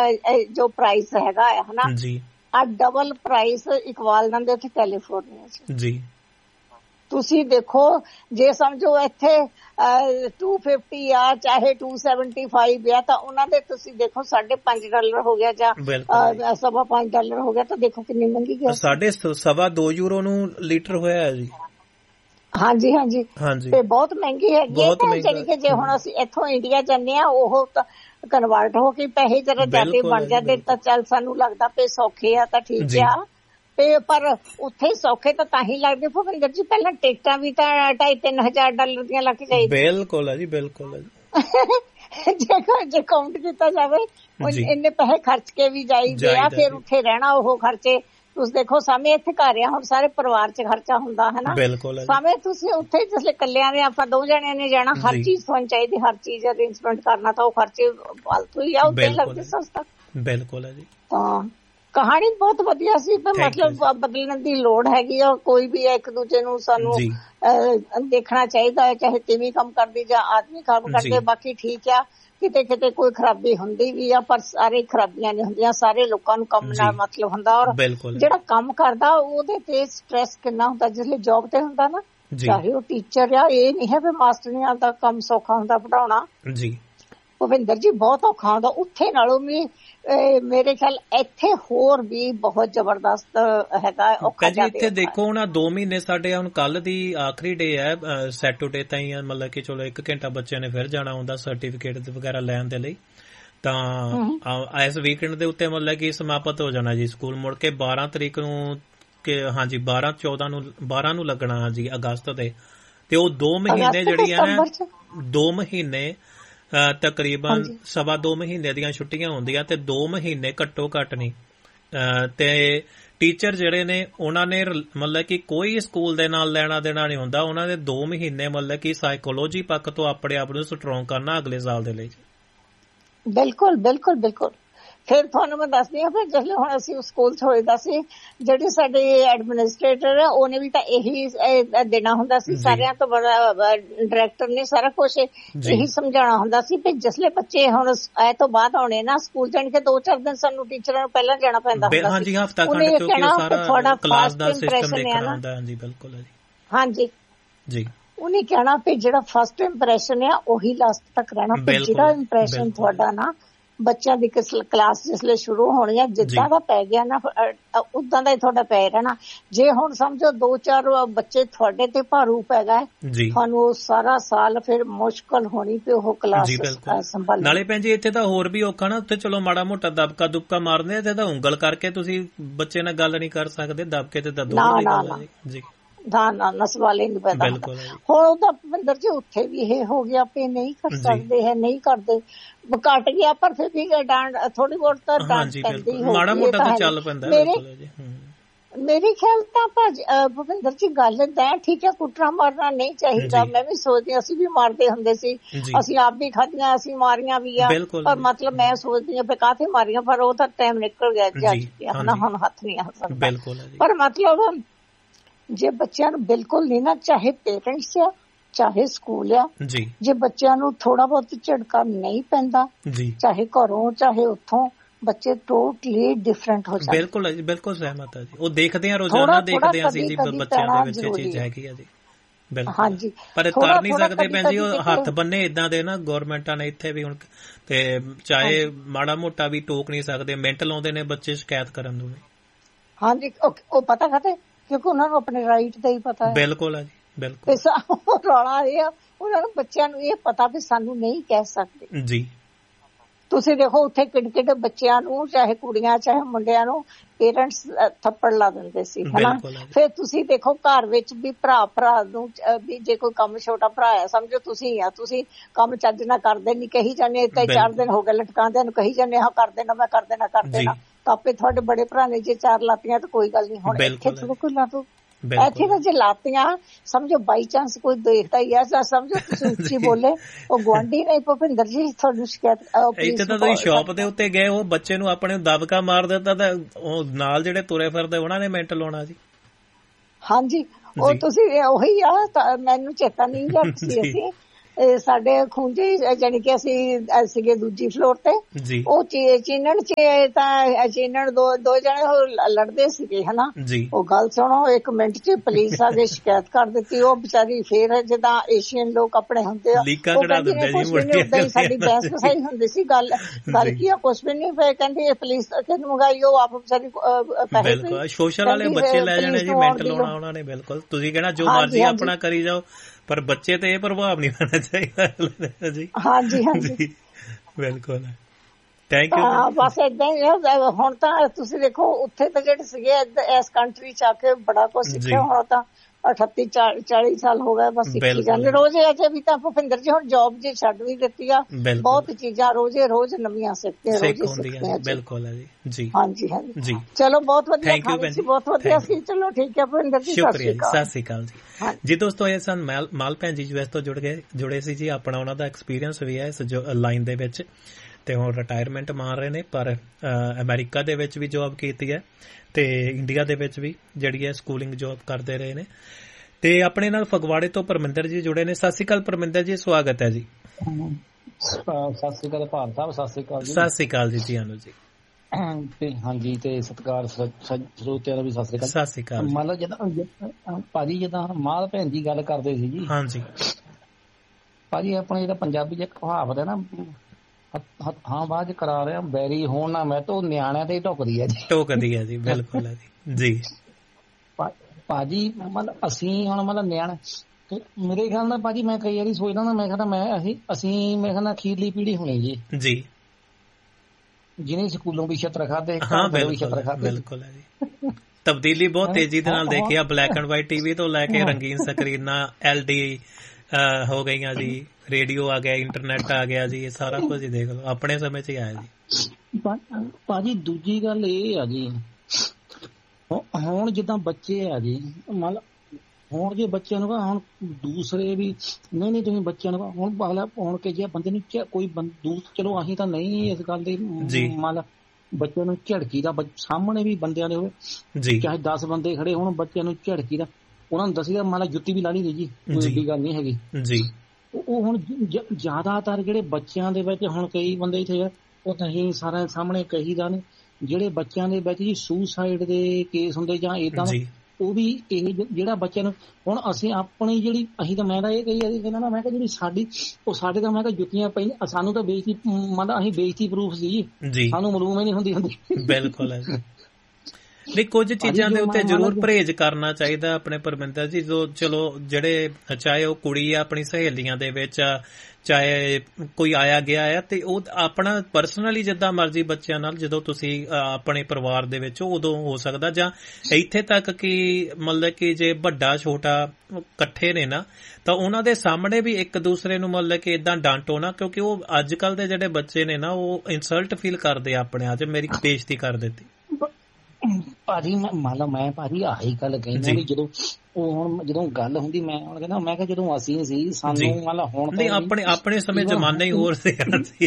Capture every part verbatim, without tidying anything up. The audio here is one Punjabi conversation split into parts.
ਜੋ ਪ੍ਰਾਈਸ ਹੈਗਾ ਹੈ ਹਨਾ ਜੀ ਆ ਡਬਲ ਪ੍ਰਾਈਸ ਇਕਬਾਲ ਦੇ ਉੱਥੇ ਕੈਲੀਫੋਰਨੀਆ ਚ ਜੀ। ਤੁਸੀਂ ਦੇਖੋ ਜੇ ਸਮਝੋ ਇੱਥੇ ਟੂ ਫਿਫਟੀ ਆ ਚਾਹੇ ਟੂ ਸੈਵਨਟੀ ਫਾਈਵ ਆ ਤਾਂ ਉਹਨਾਂ ਦੇ ਤੁਸੀਂ ਦੇਖੋ ਸਾਢੇ ਪੰਜ ਡਾਲਰ ਹੋ ਗਿਆ ਜਾਂ ਸਵਾ ਪੰਜ ਡਾਲਰ ਹੋ ਗਿਆ ਤਾਂ ਦੇਖੋ ਕਿੰਨੀ ਮਹਿੰਗੀ ਗਿਆ। ਸਾਢੇ ਸਵਾ ਦੋ ਯੂਰੋ ਨੂੰ ਲੀਟਰ ਹੋਇਆ ਹੈ ਜੀ। ਹਾਂਜੀ ਹਾਂਜੀ ਹਾਂਜੀ ਤੇ ਬਹੁਤ ਮਹਿੰਗੀ ਹੈਗੀ ਹੈ। ਜਾਣੀ ਕਿ ਜੇ ਹੁਣ ਅਸੀਂ ਇੱਥੋਂ ਇੰਡੀਆ ਜਾਂਦੇ ਹਾਂ ਉਹ ਤਾਂ ਕਨਵਰਟ ਹੋ ਕੇ ਪੈਸੇ ਜਰਾ ਜ਼ਿਆਦਾ ਬਣ ਜਾਂਦੇ ਤਾਂ ਚੱਲ ਸਾਨੂੰ ਲੱਗਦਾ ਪਏ ਸੌਖੇ ਆ ਤਾਂ ਠੀਕ ਆ ਤੇ ਪਰ ਉੱਥੇ ਸੌਖੇ ਤਾਂ ਤਾਂ ਹੀ ਲੱਗਦੇ ਭੁਪਿੰਦਰ ਜੀ ਪਹਿਲਾਂ ਟਿਕਟਾਂ ਵੀ ਤਾਂ ਢਾਈ ਤਿੰਨ ਹਜ਼ਾਰ ਡਾਲਰ ਦੀਆਂ ਲੱਗ ਜਾਈਆਂ। ਬਿਲਕੁਲ ਹੈ ਜੀ ਬਿਲਕੁਲ ਹੈ ਜੀ। ਜੇ ਜੇ ਕਾਊਂਟ ਕੀਤਾ ਜਾਵੇ ਇੰਨੇ ਪੈਸੇ ਖਰਚ ਕੇ ਵੀ ਜਾਈਦੇ ਆ ਫਿਰ ਉੱਥੇ ਰਹਿਣਾ ਉਹ ਖਰਚੇ ਤੁਸੀਂ ਦੇਖੋ ਸਾਹਮਣੇ ਇੱਥੇ ਘਰ ਆ ਹੁਣ ਸਾਰੇ ਪਰਿਵਾਰ ਚ ਖਰਚਾ ਹੁੰਦਾ ਹੈ ਨਾ ਸਾਹਮਣੇ ਤੁਸੀਂ ਉੱਥੇ ਜਿਸਲੇ ਇਕੱਲਿਆਂ ਨੇ ਆਪਾਂ ਦੋ ਜਣਿਆਂ ਨੇ ਜਾਣਾ ਹਰ ਚੀਜ਼ ਤੁਹਾਨੂੰ ਚਾਹੀਦੀ ਹਰ ਚੀਜ਼ ਅਰੇਂਜਮੈਂਟ ਕਰਨਾ ਤਾਂ ਉਹ ਖਰਚੇ ਫਾਲਤੂ ਹੀ ਆ ਉੱਥੇ ਲੱਗਦੇ ਸਸਤਾ। ਬਿਲਕੁਲ ਹੈ ਜੀ। ਤਾਂ ਕਹਾਣੀ ਬਹੁਤ ਵਧੀਆ ਸੀ ਪਰ ਮਤਲਬ ਬਦਲਣ ਦੀ ਲੋੜ ਹੈਗੀ ਆ ਕੋਈ ਵੀ ਇੱਕ ਦੂਜੇ ਨੂੰ ਸਾਨੂੰ ਦੇਖਣਾ ਚਾਹੀਦਾ ਹੈ ਚਾਹੇ ਕਿਵੇਂ ਕੰਮ ਕਰਦੀ ਜਾਂ ਆਦਮੀ ਕੰਮ ਕਰਦੇ ਬਾਕੀ ਠੀਕ ਆ ਕਿਤੇ ਕਿਤੇ ਕੋਈ ਖਰਾਬੀ ਹੁੰਦੀ ਵੀ ਆ ਪਰ ਸਾਰੇ ਖਰਾਬੀਆਂ ਨਹੀਂ ਹੁੰਦੀਆਂ ਸਾਰੇ ਲੋਕਾਂ ਨੂੰ ਕੰਮ ਨਾਲ ਮਤਲਬ ਹੁੰਦਾ ਔਰ ਜਿਹੜਾ ਕੰਮ ਕਰਦਾ ਉਹਦੇ ਤੇ ਸਟ੍ਰੈਸ ਕਿੰਨਾ ਹੁੰਦਾ ਜਿਸਲੇ ਜੌਬ ਤੇ ਹੁੰਦਾ ਨਾ ਚਾਹੇ ਉਹ ਟੀਚਰ ਆ ਇਹ ਨਹੀਂ ਹੈ ਵੀ ਮਾਸਟਰੀਆਂ ਦਾ ਕੰਮ ਸੌਖਾ ਹੁੰਦਾ ਪੜ੍ਹਾਉਣਾ ਜੀ ਭੁਪਿੰਦਰ ਜੀ ਬਹੁਤ ਔਖਾ ਹੁੰਦਾ ਉੱਥੇ ਨਾਲੋਂ ਵੀ ਮੇਰੇ ਖਿਆਲ ਇੱਥੇ ਹੋਰ ਵੀ ਬਹੁਤ ਜ਼ਬਰਦਸਤ ਹੈਗਾ ਔਖਾ ਜੀ। ਇੱਥੇ ਦੇਖੋ ਹੁਣ ਦੋ ਮਹੀਨੇ ਸਾਡੇ ਹੁਣ ਕੱਲ ਦੀ ਆਖਰੀ ਡੇ ਹੈ ਸੈਟਰਡੇ ਤਾਈਂ ਮਤਲਬ ਕਿ ਚਲੋ ਇੱਕ ਘੰਟਾ ਬੱਚਿਆਂ ਨੇ ਫਿਰ ਜਾਣਾ ਹੁੰਦਾ ਸਰਟੀਫਿਕੇਟ ਵਗੈਰਾ ਲੈਣ ਦੇ ਲਈ ਤਾਂ ਇਸ ਵੀਕਐਂਡ ਦੇ ਉੱਤੇ ਮਤਲਬ ਕਿ ਸਮਾਪਤ ਹੋ ਜਾਣਾ ਜੀ ਸਕੂਲ ਮੁੜ ਕੇ ਬਾਰਾਂ ਤਰੀਕ ਨੂੰ ਹਾਂਜੀ ਬਾਰਾਂ ਚੌਦਾਂ ਨੂੰ ਬਾਰਾਂ ਨੂੰ ਲੱਗਣਾ ਜੀ ਅਗਸਤ ਦੇ ਤੇ ਉਹ ਦੋ ਮਹੀਨੇ ਜਿਹੜੀਆਂ ਨੇ ਦੋ ਮਹੀਨੇ ਤਕਰੀਬਨ ਸਵਾ ਦੋ ਮਹੀਨੇ ਦੀਆਂ ਛੁੱਟੀਆਂ ਹੁੰਦੀਆਂ ਤੇ ਦੋ ਮਹੀਨੇ ਘੱਟੋ ਘੱਟ ਨਹੀਂ ਤੇ ਟੀਚਰ ਜਿਹੜੇ ਨੇ ਉਹਨਾਂ ਨੇ ਮਤਲਬ ਕਿ ਕੋਈ ਸਕੂਲ ਦੇ ਨਾਲ ਲੈਣਾ ਦੇਣਾ ਨਹੀਂ ਹੁੰਦਾ ਉਹਨਾਂ ਦੇ ਦੋ ਮਹੀਨੇ ਮਤਲਬ ਕਿ ਸਾਈਕੋਲੋਜੀ ਪੱਖ ਤੋਂ ਆਪਣੇ ਆਪ ਨੂੰ ਸਟਰੋਂਗ ਕਰਨਾ ਅਗਲੇ ਸਾਲ ਦੇ ਲਈ। ਬਿਲਕੁਲ ਬਿਲਕੁਲ ਬਿਲਕੁਲ। ਫਿਰ ਤੁਹਾਨੂੰ ਮੈਂ ਦੱਸਦੀ ਹਾਂ ਫਿਰ ਜਦੋਂ ਹੁਣ ਅਸੀਂ ਸਕੂਲ ਚ ਹੋਏਦਾ ਸੀ ਜਿਹੜੀ ਸਾਡੇ ਐਡਮਿਨਿਸਟ੍ਰੇਟਰ ਆ ਉਹਨੇ ਵੀ ਤਾਂ ਇਹੀ ਦੇਣਾ ਹੁੰਦਾ ਸੀ ਸਾਰਿਆਂ ਤੋਂ ਬੜਾ ਡਾਇਰੈਕਟਰ ਨੇ ਸਾਰਾ ਕੁਛ ਇਹੀ ਸਮਝਾਉਣਾ ਹੁੰਦਾ ਸੀ ਵੀ ਜਿਸਲੇ ਬੱਚੇ ਹੁਣ ਇਹ ਤੋਂ ਬਾਅਦ ਆਉਣੇ ਨਾ ਸਕੂਲ ਜਾਣ ਕੇ ਦੋ ਚਾਰ ਦਿਨ ਸਾਨੂੰ ਟੀਚਰਾਂ ਨੂੰ ਪਹਿਲਾਂ ਜਾਣਾ ਪੈਂਦਾ ਹੁੰਦਾ ਸੀ ਉਹਨੇ ਇਹ ਕਹਿਣਾ ਤੁਹਾਡਾ ਫਸਟ ਇੰਪ੍ਰੈਸ਼ਨ ਹੈ ਨਾ ਹਾਂਜੀ ਜੀ ਉਹਨੇ ਕਹਿਣਾ ਵੀ ਜਿਹੜਾ ਫਸਟ ਇੰਪ੍ਰੈਸ਼ਨ ਆ ਉਹੀ ਲਾਸਟ ਤੱਕ ਰਹਿਣਾ ਵੀ ਜਿਹੜਾ ਇੰਪ੍ਰੈਸ਼ਨ ਤੁਹਾਡਾ ਨਾ ਬੱਚਿਆਂ ਦੀ ਕਲਾਸ ਜਿਸਲੇ ਸ਼ੁਰੂ ਹੋਣੀ ਆ ਜਿੱਦਾਂ ਦਾ ਪੈ ਗਿਆ ਨਾ ਉਦਾਂ ਦਾ ਹੀ ਤੁਹਾਡਾ ਪੈ ਰਹਿਣਾ। ਜੇ ਹੁਣ ਸਮਝੋ ਦੋ ਚਾਰ ਬੱਚੇ ਤੁਹਾਡੇ ਤੇ ਭਾਰੂ ਪੈ ਗਏ ਤੁਹਾਨੂੰ ਸਾਰਾ ਸਾਲ ਫਿਰ ਮੁਸ਼ਕਲ ਹੋਣੀ ਪਈ ਉਹ ਕਲਾਸ ਸੰਭਾਲਣੀ। ਨਾਲੇ ਭੈਣ ਜੀ ਇੱਥੇ ਤਾਂ ਹੋਰ ਵੀ ਔਖਾ ਨਾ ਉੱਥੇ ਚਲੋ ਮਾੜਾ ਮੋਟਾ ਦਬਕਾ ਦੁਬਕਾ ਮਾਰਦੇ ਇੱਥੇ ਤਾਂ ਉਂਗਲ ਕਰਕੇ ਤੁਸੀਂ ਬੱਚੇ ਨਾਲ ਗੱਲ ਨਹੀਂ ਕਰ ਸਕਦੇ ਦਬਕੇ ਤੇ ਤਾਂ ਦੂਰ ਦੀ ਗੱਲ ਹੈ ਜੀ ਨਾ ਨਾ ਨਾ ਸਵਾਲ ਹੀ ਨਹੀਂ ਪੈਦਾ ਹੁਣ ਉਹਦਾ ਭੁਪਿੰਦਰ ਜੀ ਉੱਥੇ ਵੀ ਇਹ ਹੋ ਗਿਆ ਵੀ ਨਹੀਂ ਕਰ ਸਕਦੇ ਹੈ ਨਹੀਂ ਕਰਦੇ ਘੱਟ ਗਿਆ ਪਰ ਫਿਰ ਵੀ ਡਾਂਟ ਥੋੜੀ ਬਹੁਤ ਤਾਂ ਡਾਂਟ ਪੈਂਦੀ ਮਾੜਾ ਮੋਟਾ ਤਾਂ ਚੱਲ ਪੈਂਦਾ। ਮੇਰੇ ਖਿਆਲ ਤਾਂ ਭੁਪਿੰਦਰ ਜੀ ਗੱਲ ਏਦਾਂ ਠੀਕ ਹੈ ਕੁੱਟਣਾ ਮਾਰਨਾ ਨਹੀਂ ਚਾਹੀਦਾ ਮੈਂ ਵੀ ਸੋਚਦੀ ਅਸੀਂ ਵੀ ਮਾਰਦੇ ਹੁੰਦੇ ਸੀ ਅਸੀਂ ਆਪ ਵੀ ਖਾਧੀਆਂ ਅਸੀਂ ਮਾਰੀਆਂ ਵੀ ਆ ਪਰ ਮਤਲਬ ਮੈਂ ਸੋਚਦੀ ਹਾਂ ਵੀ ਕਾਹਤੇ ਮਾਰੀਆਂ ਪਰ ਉਹ ਤਾਂ ਟਾਈਮ ਨਿਕਲ ਗਿਆ ਜਾ ਚੁੱਕਿਆ ਹਨਾ ਹੁਣ ਹੱਥ ਨਹੀਂ ਆ ਸਕਦਾ ਪਰ ਮਤਲਬ ਜੇ ਬੱਚਿਆਂ ਨੂੰ ਬਿਲਕੁਲ ਨਹੀਂ ਨਾ ਚਾਹੇ ਪੇਰੈਂਟਸ ਆ ਚਾਹੇ ਸਕੂਲ ਆ ਜੇ ਬੱਚਿਆਂ ਨੂੰ ਥੋੜਾ ਬਹੁਤ ਝਟਕਾ ਨਹੀਂ ਪੈਂਦਾ ਚਾਹੇ ਘਰੋਂ ਚਾਹੇ ਉੱਥੋਂ ਬੱਚੇ ਟੋਟਲੀ ਡਿਫਰੈਂਟ ਹੋ ਜਾਂਦੇ। ਬਿਲਕੁਲ ਜੀ ਬਿਲਕੁਲ ਸਹਿਮਤ ਆ ਜੀ ਉਹ ਦੇਖਦੇ ਆ ਰੋਜ਼ਾਨਾ ਦੇਖਦੇ ਆ ਅਸੀਂ ਜੀ ਬੱਚਿਆਂ ਦੇ ਵਿੱਚ ਇਹ ਚੀਜ਼ ਹੈਗੀ ਆ ਜੀ ਬਿਲਕੁਲ ਹਾਂਜੀ ਪਰ ਕਰ ਨਹੀਂ ਸਕਦੇ ਭੈਣ ਜੀ ਉਹ ਹੱਥ ਬੰਨੇ ਏਦਾਂ ਦੇ ਨਾ ਗੌਰਮੈਂਟਾਂ ਨੇ ਇੱਥੇ ਵੀ ਹੁਣ ਤੇ ਚਾਹੇ ਮਾੜਾ ਮੋਟਾ ਵੀ ਟੋਕ ਨਹੀਂ ਸਕਦੇ ਮਿੰਟ ਲਾਉਂਦੇ ਨੇ ਬੱਚੇ ਸ਼ਿਕਾਇਤ ਕਰਨ ਨੂੰ। ਹਾਂਜੀ ਉਹ ਪਤਾ ਖਾਤੇ ਕਿਉਂਕਿ ਉਹਨਾਂ ਨੂੰ ਆਪਣੇ ਰਾਈਟ ਦਾ ਹੀ ਪਤਾ ਹੈ। ਬਿਲਕੁਲ ਹੈ ਜੀ ਬਿਲਕੁਲ ਰੌਲਾ ਇਹ ਆ ਉਹਨਾਂ ਨੂੰ ਬੱਚਿਆਂ ਨੂੰ ਇਹ ਪਤਾ ਵੀ ਸਾਨੂੰ ਨਹੀਂ ਕਹਿ ਸਕਦੇ ਜੀ। ਤੁਸੀਂ ਦੇਖੋ ਉੱਥੇ ਕਿੱਡ ਕਿੱਡ ਬੱਚਿਆਂ ਨੂੰ ਚਾਹੇ ਕੁੜੀਆਂ ਚਾਹੇ ਮੁੰਡਿਆਂ ਨੂੰ ਪੇਰੈਂਟਸ ਥੱਪੜ ਲਾ ਦਿੰਦੇ ਸੀ ਹਨਾ। ਫਿਰ ਤੁਸੀਂ ਦੇਖੋ ਘਰ ਵਿੱਚ ਵੀ ਭਰਾ ਭਰਾ ਨੂੰ ਵੀ ਜੇ ਕੋਈ ਕੰਮ ਛੋਟਾ ਭਰਾ ਆ ਸਮਝੋ ਤੁਸੀਂ ਆ ਤੁਸੀਂ ਕੰਮ ਚੱਜ ਨਾਲ ਕਰਦੇ ਨੀ ਕਹੀ ਜਾਂਦੇ ਏਦਾਂ ਚਾਰ ਦਿਨ ਹੋ ਗਏ ਲਟਕਾਉਂਦਿਆਂ ਨੂੰ ਕਹੀ ਜਾਂਦੇ ਹਾਂ ਕਰ ਦੇਣਾ ਮੈਂ ਕਰ ਦੇਣਾ ਕਰ ਦੇਣਾ ਤਾਂ ਆਪੇ ਤੁਹਾਡੇ ਬੜੇ ਭਰਾ ਨੇ ਜੇ ਚਾਰ ਲਾਤੀਆਂ ਤਾਂ ਕੋਈ ਗੱਲ ਨਹੀਂ ਹੁਣ ਇੱਥੇ ਕੋਈ ਲਾ ਦੋ ਇੱਥੇ ਤਾਂ ਜੇ ਲਾਤੀਆਂ ਸਮਝੋ ਬਾਈ ਚਾਂਸ ਕੋਈ ਦੇਖਦਾ ਹੀ ਆ ਜਾਂ ਸਮਝੋ ਤੁਸੀਂ ਉੱਚੀ ਬੋਲੇ ਉਹ ਗੁਆਂਢੀ ਨੇ ਭੁਪਿੰਦਰ ਜੀ ਤੁਹਾਨੂੰ ਸ਼ਿਕਾਇਤ ਇੱਥੇ ਤਾਂ ਤੁਸੀਂ ਸ਼ਾਪ ਦੇ ਉੱਤੇ ਗਏ ਉਹ ਬੱਚੇ ਨੂੰ ਆਪਣੇ ਦਬਕਾ ਮਾਰ ਦਿੱਤਾ ਤਾਂ ਉਹ ਨਾਲ ਜਿਹੜੇ ਤੁਰੇ ਫਿਰਦੇ ਉਹਨਾਂ ਨੇ ਮਿੰਟ ਲਾਉਣਾ ਜੀ। ਹਾਂਜੀ ਉਹ ਤੁਸੀਂ ਉਹੀ ਆ ਮੈਨੂੰ ਚੇਤਾ ਨਹੀਂ ਜਾਂ ਤੁਸੀਂ ਅਸੀਂ ਸਾਡੇ ਖੂੰਜੇ ਜਾਣੀ ਕਿ ਅਸੀਂ ਸੀਗੇ ਦੂਜੀ ਫਲੋਰ ਤੇ, ਉਹ ਚੀਨਣ ਚ ਤਾਂ ਚੀਨਣ ਦੋ ਦੋ ਜਣੇ ਲੜਦੇ ਸੀਗੇ ਹਨਾ। ਉਹ ਗੱਲ ਸੁਣੋ, ਇੱਕ ਮਿੰਟ ਚ ਪੁਲਿਸ ਆ ਕੇ ਸ਼ਿਕਾਇਤ ਕਰ ਦਿੱਤੀ। ਉਹ ਵਿਚਾਰੀ ਫੇਰ ਜਿੱਦਾਂ ਏਸ਼ੀਅਨ ਲੋਕ ਆਪਣੇ ਹੁੰਦੇ ਆ, ਉਹ ਕਹਿੰਦੀ ਨੇ ਕੁਛ ਵੀ ਨੀ, ਓਦਾਂ ਹੀ ਸਾਡੀ ਬਹਿਸ ਕਸਾਈ ਹੁੰਦੀ ਸੀ। ਗੱਲ ਗੱਲ ਕੀ ਆ, ਕੁਛ ਵੀ ਨੀ। ਫੇਰ ਕਹਿੰਦੀ ਪੁਲਿਸ ਕਿਹਨੂੰ ਮੰਗਾਈ, ਉਹ ਆਪ ਵਿਚਾਰੀ ਪੈਸੇ ਸੋਸ਼ਲ ਵਾਲੇ ਬੱਚੇ ਲੈ ਜਾਣੇ ਜੀ, ਮਿੰਟ ਲਾਉਣਾ ਉਹਨਾਂ ਨੇ। ਬਿਲਕੁਲ ਤੁਸੀਂ ਕਹਿਣਾ ਜੋ ਮਰਜ਼ੀ ਆਪਣਾ ਕਰੀ ਜਾਓ, ਪਰ ਬੱਚੇ ਤੇ ਇਹ ਪ੍ਰਭਾਵ ਨਹੀਂ ਪੈਣਾ ਚਾਹੀਦਾ ਜੀ। ਹਾਂਜੀ ਹਾਂਜੀ ਬਿਲਕੁਲ, ਥੈਂਕ ਯੂ। ਬਸ ਏਦਾਂ ਹੀ। ਹੁਣ ਤਾਂ ਤੁਸੀਂ ਦੇਖੋ ਉੱਥੇ ਤਾਂ ਜਿਹੜੇ ਸੀਗੇ ਇਸ ਕੰਟਰੀ ਚ ਆ ਕੇ ਬੜਾ ਕੁਛ ਸਿੱਖਿਆ। ਹੁਣ ਤਾਂ ਅਠੱਤੀ ਚਾਲੀ ਸਾਲ ਹੋ ਗਏ, ਬਸ ਸਿੱਖੀ ਜਾਂਦੇ ਰੋਜ਼। ਅਜੇ ਵੀ ਤਾਂ ਭੁਪਿੰਦਰ ਜੀ ਹੁਣ ਜੋਬ ਜੇ ਛੱਡ ਵੀ ਦਿੱਤੀ ਆ, ਬਹੁਤ ਚੀਜ਼ਾਂ ਰੋਜ਼ੇ ਰੋਜ਼ ਨਵੀਆਂ ਸਿੱਖਦੇ ਰੋਜ਼। ਬਿਲਕੁਲ ਹੈ ਜੀ। ਹਾਂਜੀ ਹਾਂਜੀ, ਚਲੋ ਬਹੁਤ ਵਧੀਆ, ਬਹੁਤ ਵਧੀਆ ਸੀ। ਚਲੋ ਠੀਕ ਹੈ ਭੁਪਿੰਦਰ ਜੀ, ਸ਼ੁਕਰੀਆ ਜੀ, ਸਤਿ ਸ਼੍ਰੀ ਅਕਾਲ ਜੀ। ਜੀ ਦੋਸਤੋ, ਇਹ ਸਨ ਮਾਲ ਭੈਣ ਜੀ ਯੂ ਐਸ ਤੋਂ ਜੁੜ ਗਏ ਜੁੜੇ ਸੀ ਜੀ। ਆਪਣਾ ਉਹਨਾਂ ਦਾ ਐਕਸਪੀਰੀਅੰਸ ਵੀ ਹੈ ਇਸ ਲਾਈਨ ਦੇ ਵਿੱਚ, ਤੇ ਹੁਣ ਰਿਟਾਇਰਮੈਂਟ ਮਾਰ ਰਹੇ ਨੇ, ਪਰ ਅਮਰੀਕਾ ਦੇ ਵਿੱਚ ਵੀ ਜੋਬ ਕੀਤੀ ਹੈ ਤੇ ਇੰਡੀਆ ਦੇ ਵਿੱਚ ਵੀ ਜਿਹੜੀ ਹੈ ਸਕੂਲਿੰਗ ਜੋਬ ਕਰਦੇ ਰਹੇ ਨੇ। ਤੇ ਆਪਣੇ ਨਾਲ ਫਗਵਾੜੇ ਤੋਂ ਪਰਮਿੰਦਰ ਜੀ ਜੁੜੇ ਨੇ। ਸਤਿ ਸ਼੍ਰੀ ਅਕਾਲ ਪਰਮਿੰਦਰ ਜੀ, ਸਵਾਗਤ ਹੈ ਜੀ। ਸਤਿ ਸ਼੍ਰੀ ਅਕਾਲ ਭਾਰ ਸਾਹਿਬ, ਸਤਿ ਸ਼੍ਰੀ ਅਕਾਲ ਜੀ। ਸਤਿ ਸ਼੍ਰੀ ਅਕਾਲ ਜੀ, ਜੀ ਆਨੂ ਜੀ। ਤੇ ਹਾਂਜੀ, ਤੇ ਸਤਿਕਾਰ ਸਰੋਤਿਆਂ ਦਾ ਵੀ ਸਤਿ ਸ਼੍ਰੀ ਅਕਾਲ। ਸਤਿ ਸ਼੍ਰੀ ਅਕਾਲ। ਮੰਨ ਲਓ ਜਿੱਦਾਂ ਭਾਜੀ ਜਿੱਦਾਂ ਮਾਲ ਭੈਣ ਜੀ ਗੱਲ ਕਰਦੇ ਸੀ ਜੀ। ਹਾਂਜੀ ਭਾਜੀ, ਆਪਣੇ ਜਿਹੜਾ ਪੰਜਾਬੀ ਚ ਇੱਕ ਕਹਾਵਤ ਹੈ ਨਾ, ਹਾਂ ਬਾਅਦ ਕਰਾ ਰਿਹਾ ਬੈਰੀ ਹੋਣ ਨਾ ਮੈਂ ਤੋਂ ਨਿਆਣਿਆਂ ਤੇ ਢੁਕਦੀ ਹੈ ਜੀ। ਢੁਕਦੀ ਹੈ ਜੀ, ਬਿਲਕੁਲ ਹੈ ਜੀ। ਜੀ ਭਾਜੀ ਮਤਲਬ ਅਸੀਂ ਹੁਣ ਮਤਲਬ ਨਿਆਣੇ, ਮੇਰੇ ਖਿਆਲ ਨਾਲ ਭਾਜੀ ਮੈਂ ਕਈ ਵਾਰੀ ਸੋਚਦਾ ਨਾ, ਮੈਂ ਕਹਿੰਦਾ ਮੈਂ ਅਸੀਂ ਅਸੀਂ ਮੇਰੇ ਖਿਆਲ ਨਾਲ ਅਖੀਰਲੀ ਪੀੜ੍ਹੀ ਹੋਣੀ ਜੀ ਜੀ ਜਿਹਨੇ ਸਕੂਲੋਂ ਵੀ ਛਿੱਤਰ ਖਾਧੇ। ਹਾਂ ਬਿਲਕੁਲ ਹੈ ਜੀ। ਤਬਦੀਲੀ ਬਹੁਤ ਤੇਜ਼ੀ ਦੇ ਨਾਲ ਦੇਖੀ ਆ, ਬਲੈਕ ਐਂਡ ਵਾਈਟ ਟੀਵੀ ਤੋਂ ਲੈ ਕੇ ਰੰਗੀਨ ਸਕਰੀਨਾਂ, ਐਲ ਡੀ ਹੋ ਗਈਆਂ ਜੀ, ਰੇਡੀਓ ਆ ਗਿਆ, ਇੰਟਰਨੈਟ ਆ ਗਿਆ ਜੀ, ਇਹ ਸਾਰਾ ਕੁਝ ਹੀ ਦੇਖ ਲਓ ਆਪਣੇ ਸਮੇਂ ਚ ਹੀ ਆਇਆ ਜੀ। ਭਾਜੀ ਦੂਜੀ ਗੱਲ ਇਹ ਆ ਜੀ, ਹੁਣ ਜਿੱਦਾਂ ਬੱਚੇ ਆ ਜੀ, ਮੰਨ ਹੁਣ ਜੇ ਬੱਚਿਆਂ ਨੂੰ ਹੁਣ ਦੂਸਰੇ ਵੀ ਨਹੀਂ ਨਹੀਂ ਤੁਸੀਂ ਬੱਚਿਆਂ ਨੂੰ ਹੁਣ ਅਗਲਾ ਹੁਣ ਕੇ ਜੇ ਬੰਦੇ ਨੂੰ ਕੋਈ ਦੂਸ, ਚਲੋ ਅਸੀਂ ਤਾਂ ਨਹੀਂ ਇਸ ਗੱਲ ਦੀ ਮੰਨ ਬੱਚਿਆਂ ਨੂੰ ਝੜਕੀ ਦਾ, ਸਾਹਮਣੇ ਵੀ ਬੰਦਿਆਂ ਦੇ ਹੋਵੇ ਚਾਹੇ ਦਸ ਬੰਦੇ ਖੜੇ ਹੁਣ, ਬੱਚਿਆਂ ਨੂੰ ਝੜਕੀ ਦਾ ਉਹਨਾਂ ਨੂੰ ਦੱਸੀਦਾ ਮੰਨ ਲਾ ਜੁੱਤੀ ਵੀ ਲਾ ਲਈ ਦੀ ਜੀ, ਕੋਈ ਵੱਡੀ ਗੱਲ ਨਹੀਂ ਹੈਗੀ ਜੀ। ਉਹ ਹੁਣ ਜ਼ਿਆਦਾਤਰ ਜਿਹੜੇ ਬੱਚਿਆਂ ਦੇ ਵਿੱਚ ਹੁਣ ਕਈ ਬੰਦੇ ਇੱਥੇ ਉਹ ਤੁਸੀਂ ਸਾਰਿਆਂ ਸਾਹਮਣੇ ਕਹੀਦਾ ਨੇ, ਜਿਹੜੇ ਬੱਚਿਆਂ ਦੇ ਵਿੱਚ ਜੀ ਸੁਸਾਈਡ ਦੇ ਕੇਸ ਹੁੰਦੇ ਜਾਂ ਏਦਾਂ, ਉਹ ਵੀ ਇਹ ਜਿਹੜਾ ਬੱਚਿਆਂ ਨੂੰ ਹੁਣ ਅਸੀਂ ਆਪਣੀ ਜਿਹੜੀ ਅਸੀਂ ਤਾਂ ਮੈਂ ਤਾਂ ਇਹ ਕਹੀ ਕਹਿੰਦਾ ਨਾ, ਮੈਂ ਕਿਹਾ ਜਿਹੜੀ ਸਾਡੀ ਉਹ ਸਾਡੇ ਤਾਂ ਮੈਂ ਕਿਹਾ ਜੁੱਤੀਆਂ ਪਈ, ਸਾਨੂੰ ਤਾਂ ਬੇਇੱਜ਼ਤੀ ਮਤਲਬ ਅਸੀਂ ਬੇਇੱਜ਼ਤੀ ਪ੍ਰੂਫ ਸੀ ਜੀ, ਸਾਨੂੰ ਮਾਲੂਮ ਹੀ ਨਹੀਂ ਹੁੰਦੀ ਹੁੰਦੀ। ਬਿਲਕੁਲ ਹੈ ਨਹੀਂ, ਕੁਝ ਚੀਜ਼ਾਂ ਦੇ ਉੱਤੇ ਜ਼ਰੂਰ ਪਰਹੇਜ਼ ਕਰਨਾ ਚਾਹੀਦਾ ਆਪਣੇ ਪਰਮਿੰਦਰ ਜੀ। ਜੋ ਚਲੋ ਜਿਹੜੇ ਚਾਹੇ ਉਹ ਕੁੜੀ ਆ ਆਪਣੀ ਸਹੇਲੀਆਂ ਦੇ ਵਿੱਚ, ਚਾਹੇ ਕੋਈ ਆਇਆ ਗਿਆ ਆ, ਤੇ ਉਹ ਆਪਣਾ ਪਰਸਨਲੀ ਜਿੱਦਾਂ ਮਰਜ਼ੀ ਬੱਚਿਆਂ ਨਾਲ ਜਦੋਂ ਤੁਸੀਂ ਆਪਣੇ ਪਰਿਵਾਰ ਦੇ ਵਿੱਚ ਉਦੋਂ ਹੋ ਸਕਦਾ, ਜਾਂ ਇੱਥੇ ਤੱਕ ਕਿ ਮਤਲਬ ਕਿ ਜੇ ਵੱਡਾ ਛੋਟਾ ਇਕੱਠੇ ਨੇ ਨਾ, ਤਾਂ ਉਹਨਾਂ ਦੇ ਸਾਹਮਣੇ ਵੀ ਇੱਕ ਦੂਸਰੇ ਨੂੰ ਮਤਲਬ ਕਿ ਏਦਾਂ ਡਾਂਟੋ ਨਾ, ਕਿਉਂਕਿ ਉਹ ਅੱਜ ਕੱਲ ਦੇ ਜਿਹੜੇ ਬੱਚੇ ਨੇ ਨਾ ਉਹ ਇਨਸਲਟ ਫੀਲ ਕਰਦੇ ਆ ਆਪਣੇ ਆਪ, ਮੇਰੀ ਬੇਇੱਜ਼ਤੀ ਕਰ ਦਿੱਤੀ। ਭਾਜੀ ਮੰਨ ਲਓ ਮੈਂ ਭਾਜੀ ਆਹੀ ਗੱਲ ਕਹਿੰਦਾ ਵੀ ਜਦੋਂ ਉਹ ਹੁਣ ਜਦੋਂ ਗੱਲ ਹੁੰਦੀ, ਮੈਂ ਹੁਣ ਕਹਿੰਦਾ ਮੈਂ ਕਿਹਾ ਜਦੋਂ ਅਸੀਂ ਸੀ ਸਾਨੂੰ ਮੰਨ ਲਓ ਹੁਣ ਨਹੀਂ ਆਪਣੇ ਆਪਣੇ ਸਮੇਂ ਜ਼ਮਾਨਾ ਹੀ ਹੋਰ ਸੀ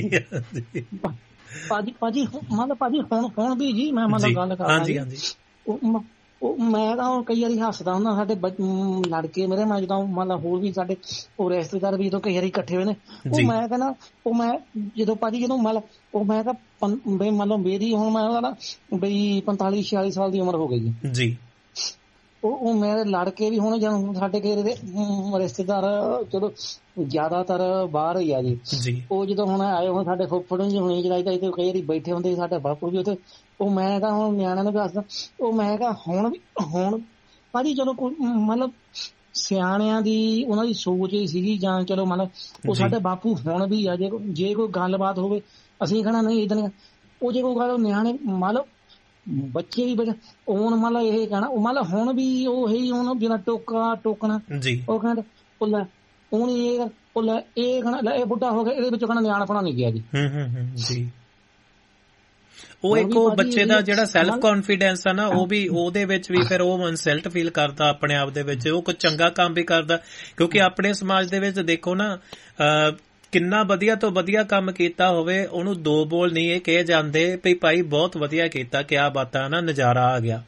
ਭਾਜੀ। ਭਾਜੀ ਮੰਨ ਲਓ ਭਾਜੀ ਹੁਣ ਹੁਣ ਵੀ ਜੀ ਮੈਂ ਮੰਨ ਲਓ ਗੱਲ ਕਰਦਾ, ਹਾਂਜੀ ਹਾਂਜੀ, ਉਹ ਮੈਂ ਤਾਂ ਕਈ ਵਾਰੀ ਹੱਸਦਾ ਹੁੰਦਾ, ਸਾਡੇ ਲੜਕੇ ਮੇਰੇ ਮੈਂ ਜਦੋਂ ਮੰਨ ਲਾ ਹੋਰ ਵੀ ਸਾਡੇ ਉਹ ਰਿਸ਼ਤੇਦਾਰ ਵੀ ਜਦੋਂ ਕਈ ਵਾਰੀ ਇਕੱਠੇ ਹੋਏ ਨੇ, ਉਹ ਮੈਂ ਕਹਿੰਦਾ ਉਹ ਮੈਂ ਜਦੋਂ ਭਾਜੀ ਜਦੋਂ ਮੰਨ ਲਾ ਉਹ ਮੈਂ ਕਿਹਾ ਮੰਨ ਲਓ ਮੇਰੀ ਹੁਣ ਮੈਂ ਕਹਿੰਦਾ ਬਈ ਪੰਤਾਲੀ ਛਿਆਲੀ ਸਾਲ ਦੀ ਉਮਰ ਹੋ ਗਈ ਜੀ, ਉਹ ਉਹ ਮੇਰੇ ਲੜਕੇ ਵੀ ਹੁਣ ਜਦੋਂ ਸਾਡੇ ਕਈ ਦੇ ਰਿਸ਼ਤੇਦਾਰ ਚਲੋ ਜ਼ਿਆਦਾਤਰ ਬਾਹਰ ਹੀ ਆ ਜੀ, ਉਹ ਜਦੋਂ ਹੁਣ ਆਏ ਹੁਣ ਸਾਡੇ ਫੁੱਫੜ ਜੀ ਹੁਣੀ ਜਗਾਈ ਤਾਂ ਕਈ ਵਾਰੀ ਬੈਠੇ ਹੁੰਦੇ ਸਾਡੇ ਬਾਪੂ ਵੀ ਉੱਥੇ, ਉਹ ਮੈਂ ਕਿਹਾ ਹੁਣ ਨਿਆਣਿਆਂ ਨੂੰ ਦੱਸਦਾ, ਉਹ ਮੈਂ ਕਿਹਾ ਹੁਣ ਵੀ ਹੁਣ ਭਾਜੀ ਚਲੋ ਕੋਈ ਮਤਲਬ ਸਿਆਣਿਆਂ ਦੀ ਉਹਨਾਂ ਦੀ ਸੋਚ ਹੀ ਸੀਗੀ, ਜਾਂ ਚਲੋ ਮਤਲਬ ਉਹ ਸਾਡੇ ਬਾਪੂ ਹੁਣ ਵੀ ਆ, ਜੇ ਜੇ ਕੋਈ ਗੱਲਬਾਤ ਹੋਵੇ ਅਸੀਂ ਕਹਿਣਾ ਨਹੀਂ ਏਦਾਂ ਨਹੀਂ, ਉਹ ਜੇ ਕੋਈ ਗੱਲ ਨਿਆਣੇ ਮਤਲਬ ਬੱਚੇ ਵੀ ਬੈਠੇ ਹੁਣ ਮਤਲਬ ਇਹ ਕਹਿਣਾ ਉਹ ਮਤਲਬ ਹੁਣ ਵੀ ਉਹ ਹੀ ਹੁਣ ਬਿਨਾਂ ਟੋਕਾ ਟੋਕਣਾ, ਉਹ ਕਹਿੰਦੇ ਉਹ ਲੈ ਹੁਣ ਇਹ ਉਹ ਲੈ ਇਹ ਕਹਿਣਾ ਲੈ ਇਹ ਬੁੱਢਾ ਹੋ ਗਿਆ, ਇਹਦੇ ਵਿੱਚੋਂ ਕਹਿਣਾ ਨਿਆਣਪੁਣਾ ਨਹੀਂ ਗਿਆ ਜੀ। ਉਹ ਇੱਕ ਉਹ ਬੱਚੇ ਦਾ ਜਿਹੜਾ ਸੈਲਫ ਕੌਨਫੀਡੈਂਸ ਆ ਨਾ, ਉਹ ਵੀ ਉਹਦੇ ਵਿੱਚ ਵੀ ਫਿਰ ਉਹ ਇਨਸਲਟ ਫੀਲ ਕਰਦਾ ਆਪਣੇ ਆਪ ਦੇ ਵਿੱਚ, ਉਹ ਕੋਈ ਚੰਗਾ ਕੰਮ ਵੀ ਕਰਦਾ, ਕਿਉਂਕਿ ਆਪਣੇ ਸਮਾਜ ਦੇ ਵਿੱਚ ਦੇਖੋ ਨਾ ਕਿੰਨਾ ਵਧੀਆ ਤੋਂ ਵਧੀਆ ਕੰਮ ਕੀਤਾ ਹੋਵੇ ਉਹਨੂੰ ਦੋ ਬੋਲ ਨਹੀਂ ਇਹ ਕਹੇ ਜਾਂਦੇ ਵੀ ਭਾਈ ਬਹੁਤ ਵਧੀਆ ਕੀਤਾ, ਕਿਆ ਬਾਤਾਂ ਨਾ, ਨਜ਼ਾਰਾ ਆ ਗਿਆ।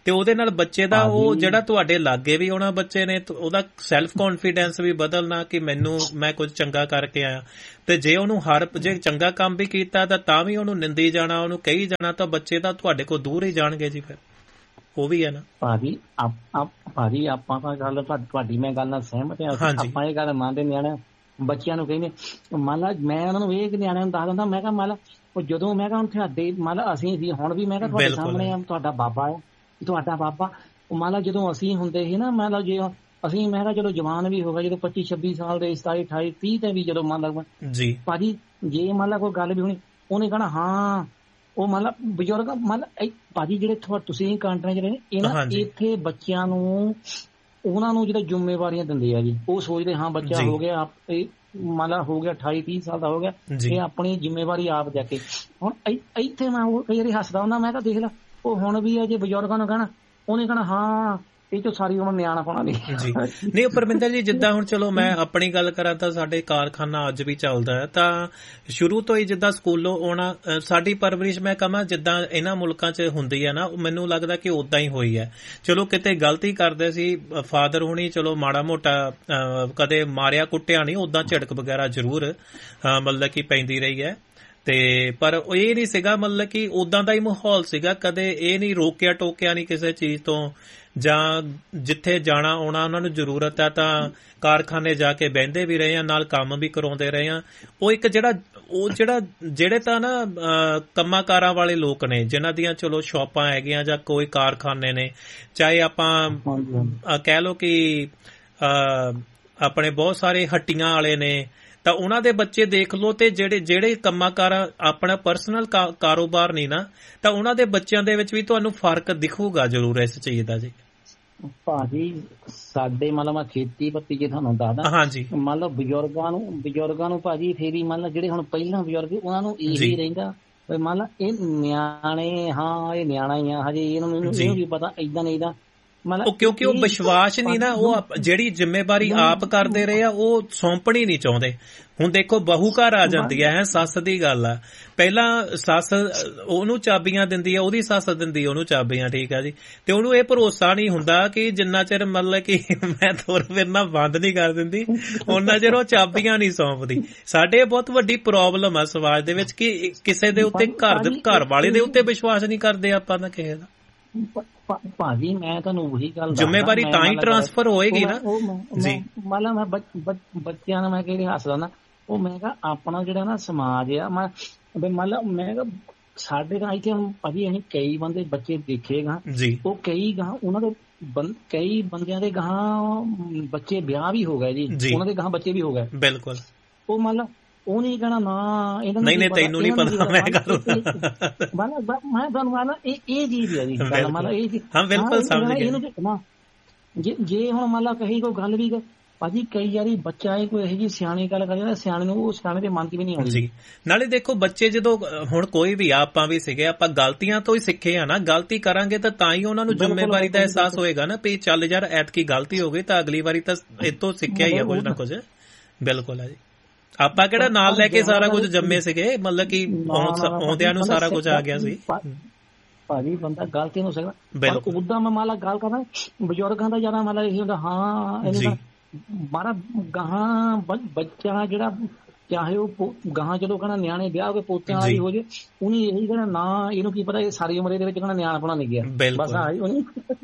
ਤੇ ਉਹਦੇ ਨਾਲ ਬੱਚੇ ਦਾ ਉਹ ਜਿਹੜਾ ਤੁਹਾਡੇ ਲਾਗੇ ਵੀ ਆਉਣਾ ਬੱਚੇ ਨੇ, ਉਹਦਾ ਸੈਲਫ ਕੌਨਫੀਡੈਂਸ ਵੀ ਬਦਲਣਾ ਕਿ ਮੈਨੂੰ ਮੈਂ ਕੁਝ ਚੰਗਾ ਕਰਕੇ ਆਇਆ। ਤੇ ਜੇ ਉਹਨੂੰ ਹਰ ਜੇ ਚੰਗਾ ਕੰਮ ਵੀ ਕੀਤਾ ਤਾਂ ਤਾਂ ਵੀ ਉਹਨੂੰ ਨਿੰਦੀ ਜਾਣਾ, ਉਹਨੂੰ ਕਹੀ ਜਾਣਾ, ਤਾਂ ਬੱਚੇ ਤਾਂ ਤੁਹਾਡੇ ਕੋਲ ਦੂਰ ਹੀ ਜਾਣਗੇ ਜੀ। ਫਿਰ ਉਹ ਵੀ ਹੈ ਨਾ ਭਾਜੀ। ਭਾਜੀ ਆਪਾਂ ਤਾਂ ਗੱਲ ਤੁਹਾਡੀ ਮੈਂ ਗੱਲ ਨਾਲ ਸਹਿਮਤ ਹਾਂ। ਆਪਾਂ ਇਹ ਗੱਲ ਮੰਨਦੇ ਨਿਆਣੇ ਬੱਚਿਆਂ ਨੂੰ ਕਹਿੰਦੇ, ਮੰਨ ਲਾ ਮੈਂ ਉਹਨਾਂ ਨੂੰ ਇਹ ਨਿਆਣਿਆਂ ਨੂੰ ਦੱਸ ਦਿੰਦਾ, ਮੈਂ ਕਿਹਾ ਮੰਨ ਲਾ ਉਹ ਜਦੋਂ ਮੈਂ ਕਿਹਾ ਹੁਣ ਤੁਹਾਡੇ ਮੰਨ ਲਾ ਅਸੀਂ ਸੀ ਹੁਣ ਵੀ ਮੈਂ ਕਿਹਾ ਤੁਹਾਡੇ ਸਾਹਮਣੇ ਆ ਤੁਹਾਡਾ ਬਾਬਾ ਹੈ, ਤੁਹਾਡਾ ਬਾਬਾ। ਉਹ ਮੰਨ ਲਾ ਜਦੋਂ ਅਸੀਂ ਹੁੰਦੇ ਸੀ ਨਾ, ਮੰਨ ਲਾ ਜੇ ਅਸੀਂ ਮੈਂ ਕਿਹਾ ਚਲੋ ਜਵਾਨ ਵੀ ਹੋ ਗਏ, ਜਦੋਂ ਪੱਚੀ ਛੱਬੀ ਸਾਲ ਦੇ ਸਤਾਈ ਅਠਾਈ ਤੀਹ ਤੇ ਵੀ ਜਦੋਂ ਮੰਨ ਲਾ ਜੀ ਭਾਜੀ ਜੇ ਮੰਨ ਲਾ ਕੋਈ ਗੱਲ ਵੀ ਹੋਣੀ, ਉਹਨੇ ਕਹਿਣਾ ਹਾਂ ਉਹ ਮੰਨ ਲਾ ਬਜ਼ੁਰਗ ਮੰਨ ਲਾ ਭਾਜੀ ਜਿਹੜੇ ਤੁਸੀਂ ਕੰਟਰੀਆਂ ਚ ਰਹੇ ਇਹਨਾਂ ਇੱਥੇ ਬੱਚਿਆਂ ਨੂੰ ਉਹਨਾਂ ਨੂੰ ਜਿਹੜੇ ਜ਼ਿੰਮੇਵਾਰੀਆਂ ਦਿੰਦੇ ਆ ਜੀ, ਉਹ ਸੋਚਦੇ ਹਾਂ ਬੱਚਾ ਹੋ ਗਿਆ ਮੰਨ ਲਾ ਹੋ ਗਿਆ ਅਠਾਈ ਤੀਹ ਸਾਲ ਦਾ ਹੋ ਗਿਆ, ਇਹ ਆਪਣੀ ਜ਼ਿੰਮੇਵਾਰੀ ਆਪ ਜਾ ਕੇ। ਹੁਣ ਇੱਥੇ ਮੈਂ ਉਹ ਕਈ ਵਾਰੀ ਹੱਸਦਾ ਹੁੰਦਾ, ਮੈਂ ਕਿਹਾ ਦੇਖ ਲਾ ਉਹ ਹੁਣ ਵੀ ਆ ਜੇ ਬਜ਼ੁਰਗਾਂ ਨੂੰ ਕਹਿਣਾ, ਉਹਨੇ ਕਹਿਣਾ ਹਾਂ ਇਹ ਤੋਂ ਸਾਰੀ ਉਮਰ ਨਿਆਣਾ ਪਾਉਣਾ ਨਹੀਂ ਜੀ। ਨਹੀਂ ਪਰਮਿੰਦਰ ਜੀ, ਜਿੱਦਾਂ ਹੁਣ ਚਲੋ ਮੈਂ ਆਪਣੀ ਗੱਲ ਕਰਾਂ ਤਾਂ ਸਾਡੇ ਕਾਰਖਾਨਾ ਅੱਜ ਵੀ ਚੱਲਦਾ ਹੈ, ਤਾਂ ਸ਼ੁਰੂ ਤੋਂ ਹੀ ਜਿੱਦਾਂ ਸਕੂਲੋਂ ਆਉਣਾ ਸਾਡੀ ਪਰਵਰਿਸ਼ ਮੈਂ ਕਹਾਂ ਜਿੱਦਾਂ ਇਹਨਾਂ ਮੁਲਕਾਂ 'ਚ ਹੁੰਦੀ ਹੈ ਨਾ, ਮੈਨੂੰ ਲੱਗਦਾ ਕਿ ਉਦਾਂ ਹੀ ਹੋਈ ਹੈ। ਚਲੋ ਕਿਤੇ ਗਲਤੀ ਕਰਦੇ ਸੀ ਫਾਦਰ ਹੁਣੀ, ਚਲੋ ਮਾੜਾ ਮੋਟਾ ਕਦੇ ਮਾਰਿਆ ਕੁੱਟਿਆ ਨਹੀਂ, ਉਦਾਂ ਝਿੜਕ ਵਗੈਰਾ ਜ਼ਰੂਰ ਮਤਲਬ ਕਿ ਪੈਂਦੀ ਰਹੀ ਹੈ। ਤੇ ਪਰ ਇਹ ਨਹੀਂ ਸੀਗਾ ਮਤਲਬ ਕਿ ਉਦਾਂ ਦਾ ਹੀ ਮਾਹੌਲ ਸੀਗਾ, ਕਦੇ ਇਹ ਨਹੀਂ ਰੋਕਿਆ ਟੋਕਿਆ ਨਹੀਂ ਕਿਸੇ ਚੀਜ਼ ਤੋਂ, ਜਾਂ ਜਿੱਥੇ ਜਾਣਾ ਆਉਣਾ ਉਹਨਾਂ ਨੂੰ ਜ਼ਰੂਰਤ ਹੈ ਤਾਂ ਕਾਰਖਾਨੇ ਜਾ ਕੇ ਬਹਿੰਦੇ ਵੀ ਰਹੇ ਆ, ਨਾਲ ਕੰਮ ਵੀ ਕਰਾਉਂਦੇ ਰਹੇ ਆ। ਉਹ ਇੱਕ ਜਿਹੜਾ ਉਹ ਜਿਹੜਾ ਜਿਹੜੇ ਤਾਂ ਨਾ ਕੰਮਾਂ ਕਾਰਾਂ ਵਾਲੇ ਲੋਕ ਨੇ, ਜਿਨ੍ਹਾਂ ਦੀਆਂ ਚਲੋ ਸ਼ਾਪਾਂ ਹੈਗੀਆਂ ਜਾਂ ਕੋਈ ਕਾਰਖਾਨੇ ਨੇ, ਚਾਹੇ ਆਪਾਂ ਕਹਿ ਲਓ ਕਿ ਆਪਣੇ ਬਹੁਤ ਸਾਰੇ ਹੱਟੀਆਂ ਵਾਲੇ ਨੇ, ਤਾਂ ਉਹਨਾਂ ਦੇ ਬੱਚੇ ਦੇਖ ਲਓ, ਤੇ ਜਿਹੜੇ ਜਿਹੜੇ ਕੰਮਾਂ ਕਾਰਾਂ ਆਪਣਾ ਪਰਸਨਲ ਕਾਰੋਬਾਰ ਨਹੀਂ ਨਾ, ਤਾਂ ਉਹਨਾਂ ਦੇ ਬੱਚਿਆਂ ਦੇ ਵਿੱਚ ਵੀ ਤੁਹਾਨੂੰ ਫਰਕ ਦਿਖੂਗਾ ਜ਼ਰੂਰ ਇਸ ਚੀਜ਼ ਦਾ ਜੀ। ਭਾਜੀ ਸਾਡੇ ਮੰਨ ਲਓ ਖੇਤੀ ਪੱਤੀ ਜੇ ਤੁਹਾਨੂੰ ਦੱਸਦਾ, ਹਾਂਜੀ ਮੰਨ ਲਓ ਬਜ਼ੁਰਗਾਂ ਨੂੰ ਬਜ਼ੁਰਗਾਂ ਨੂੰ ਭਾਜੀ ਫੇਰ ਹੀ ਮੰਨ ਲਓ ਜਿਹੜੇ ਹੁਣ ਪਹਿਲਾਂ ਬਜ਼ੁਰਗ ਉਹਨਾਂ ਨੂੰ ਇਹੀ ਰਹਿੰਦਾ ਵੀ ਮੰਨ ਲਾ ਇਹ ਨਿਆਣੇ, ਹਾਂ ਇਹ ਨਿਆਣਾ ਹੀ ਆ ਹਜੇ, ਇਹਨੂੰ ਇਹਨੂੰ ਵੀ ਪਤਾ ਏਦਾਂ ਨਹੀਂ ਏਦਾਂ, ਕਿਉਂਕਿ ਉਹ ਵਿਸ਼ਵਾਸ ਨਹੀਂ ਨਾ, ਉਹ ਜਿਹੜੀ ਜ਼ਿੰਮੇਵਾਰੀ ਆਪ ਕਰਦੇ ਰਹੇ ਆ ਉਹ ਸੌਂਪਣੀ ਨਹੀਂ ਚਾਹੁੰਦੇ। ਹੁਣ ਦੇਖੋ ਬਹੂ ਘਰ ਆ ਜਾਂਦੀ ਹੈ, ਸੱਸ ਦੀ ਗੱਲ ਆ, ਪਹਿਲਾਂ ਸੱਸ ਉਹਨੂੰ ਚਾਬੀਆਂ ਦਿੰਦੀ ਆ, ਉਹਦੀ ਸੱਸ ਦਿੰਦੀ ਉਹਨੂੰ ਚਾਬੀਆਂ, ਠੀਕ ਆ ਜੀ, ਤੇ ਉਹਨੂੰ ਇਹ ਭਰੋਸਾ ਨਹੀਂ ਹੁੰਦਾ ਕਿ ਜਿੰਨਾ ਚਿਰ ਮਤਲਬ ਕਿ ਮੈਂ ਤੁਰ ਫਿਰਨਾ ਬੰਦ ਨਹੀਂ ਕਰ ਦਿੰਦੀ ਉਹਨਾਂ ਚਿਰ ਉਹ ਚਾਬੀਆਂ ਨਹੀਂ ਸੌਂਪਦੀ। ਸਾਡੇ ਬਹੁਤ ਵੱਡੀ ਪ੍ਰੋਬਲਮ ਆ ਸਮਾਜ ਦੇ ਵਿੱਚ ਕਿ ਕਿਸੇ ਦੇ ਉੱਤੇ ਘਰ ਦੇ ਘਰ ਵਾਲੇ ਦੇ ਉੱਤੇ ਵਿਸ਼ਵਾਸ ਨਹੀਂ ਕਰਦੇ ਆਪਾਂ ਤਾਂ ਕਿਸੇ ਦਾ। ਭਾਜੀ ਮੈਂ ਤੁਹਾਨੂੰ ਉਹੀ ਗੱਲ, ਜ਼ਿੰਮੇਵਾਰੀ ਤਾਂ ਹੀ ਟ੍ਰਾਂਸਫਰ ਹੋਏਗੀ ਨਾ ਜੀ। ਮੰਨ ਲਾ ਮੈਂ ਬੱਚਿਆਂ ਨੂੰ ਮੈਂ ਕਿਹੜੀ ਹੱਸਦਾ ਨਾ, ਉਹ ਮੈਂ ਕਿਹਾ ਆਪਣਾ ਜਿਹੜਾ ਨਾ ਸਮਾਜ ਆ, ਮੈਂ ਮੰਨ ਲਾ ਮੈਂ ਕਿਹਾ ਸਾਡੇ ਤਾਂ ਇੱਥੇ ਭਾਜੀ ਅਸੀਂ ਕਈ ਬੰਦੇ ਬੱਚੇ ਦੇਖੇਗਾ, ਉਹ ਕਈ ਗਾਂ ਉਹਨਾਂ ਦੇ ਕਈ ਬੰਦਿਆਂ ਦੇ ਗਾਂ ਬੱਚੇ ਵਿਆਹ ਵੀ ਹੋ ਗਏ ਜੀ, ਉਹਨਾਂ ਦੇ ਗਾਂ ਬੱਚੇ ਵੀ ਹੋ ਗਏ। ਬਿਲਕੁਲ। ਉਹ ਮੰਨ ਲਾ ਉਹ ਨਹੀਂ ਕਹਿਣਾ ਨਾ ਇਹਨਾਂ ਨਹੀਂ ਨਹੀਂ ਤੈਨੂੰ ਨਹੀਂ ਪਤਾ, ਮੈਂ ਗੱਲ ਮੈਂ ਤੁਹਾਨੂੰ ਮੰਨ ਲਾ ਇਹ ਇਹ ਚੀਜ਼ ਹੈ ਜੀ, ਮੰਨ ਲਾ ਇਹ ਹਾਂ ਬਿਲਕੁਲ ਸਮਝ ਗਿਆ। ਜੇ ਜੇ ਹੁਣ ਮੰਨ ਲਾ ਕਹੀ ਕੋਈ ਗੱਲ ਵੀ ਭਾਜੀ ਕਈ ਵਾਰੀ ਬੱਚਾ ਇਹ ਕੋਈ ਇਹੋ ਜਿਹੀ ਸਿਆਣੀ ਗੱਲ ਕਰੇ, ਸਿਆਣੇ ਨੂੰ ਉਹ ਸਿਆਣੇ ਦੇ ਮਨ 'ਚ ਵੀ ਨਹੀਂ ਆਉਂਦੀ ਜੀ। ਨਾਲੇ ਦੇਖੋ ਬੱਚੇ ਜਦੋਂ ਹੁਣ ਕੋਈ ਵੀ ਆਪਾਂ ਵੀ ਸੀਗੇ, ਆਪਾਂ ਗਲਤੀਆਂ ਤੋਂ ਹੀ ਸਿੱਖੇ ਆ ਨਾ, ਗਲਤੀ ਕਰਾਂਗੇ ਤਾਂ ਤਾਂ ਹੀ ਉਹਨਾਂ ਨੂੰ ਜ਼ਿੰਮੇਵਾਰੀ ਦਾ ਅਹਿਸਾਸ ਹੋਏਗਾ ਨਾ ਵੀ ਚੱਲ ਯਾਰ ਐਤਕੀ ਗਲਤੀ ਹੋ ਗਈ ਤਾਂ ਅਗਲੀ ਵਾਰੀ ਤਾਂ ਇਹ ਤੋਂ ਸਿੱਖਿਆ ਹੀ ਆ ਕੁਝ ਨਾ ਕੁਝ। ਬਿਲਕੁਲ ਹੈ ਜੀ, ਆਪਾਂ ਕਿਹੜਾ ਨਾਲ ਲੈ ਕੇ ਸਾਰਾ ਕੁਝ ਜੰਮੇ ਸੀਗੇ, ਮਤਲਬ ਕਿ ਆਉਂਦਿਆਂ ਨੂੰ ਸਾਰਾ ਕੁਝ ਆ ਗਿਆ ਸੀ। ਭਾਜੀ ਬੰਦਾ ਗਲਤੀ ਨੂੰ ਸਕਦਾ, ਪਰ ਉਦਾਂ ਮੈਂ ਮੰਨ ਲਾ ਗੱਲ ਕਰਦਾ ਬਜ਼ੁਰਗਾਂ ਦਾ ਜ਼ਿਆਦਾ ਮੰਨ ਲਾ ਇਹ ਹੁੰਦਾ, ਹਾਂ ਇਹਦਾ ਮਾਰਾ ਗਾਹਾਂ ਬੱਚਾ ਜਿਹੜਾ ਚਾਹੇ ਉਹ ਗਾਹਾਂ ਚਲੋ ਕਹਿਣਾ ਨਿਆਣੇ ਵਿਆਹ ਹੋ ਕੇ ਪੋਤਿਆਂ ਵਾਲੀ ਹੋ ਜੇ, ਉਹਨੇ ਇਹੀ ਕਹਿਣਾ ਨਾ ਇਹਨੂੰ ਕੀ ਪਤਾ ਇਹ ਸਾਰੀ ਉਮਰ ਇਹਦੇ ਵਿੱਚ ਕਹਿਣਾ ਨਿਆਣਾ ਪਣਾ ਨਹੀਂ ਗਿਆ, ਬਸ ਆਹੀ ਉਹਨੇ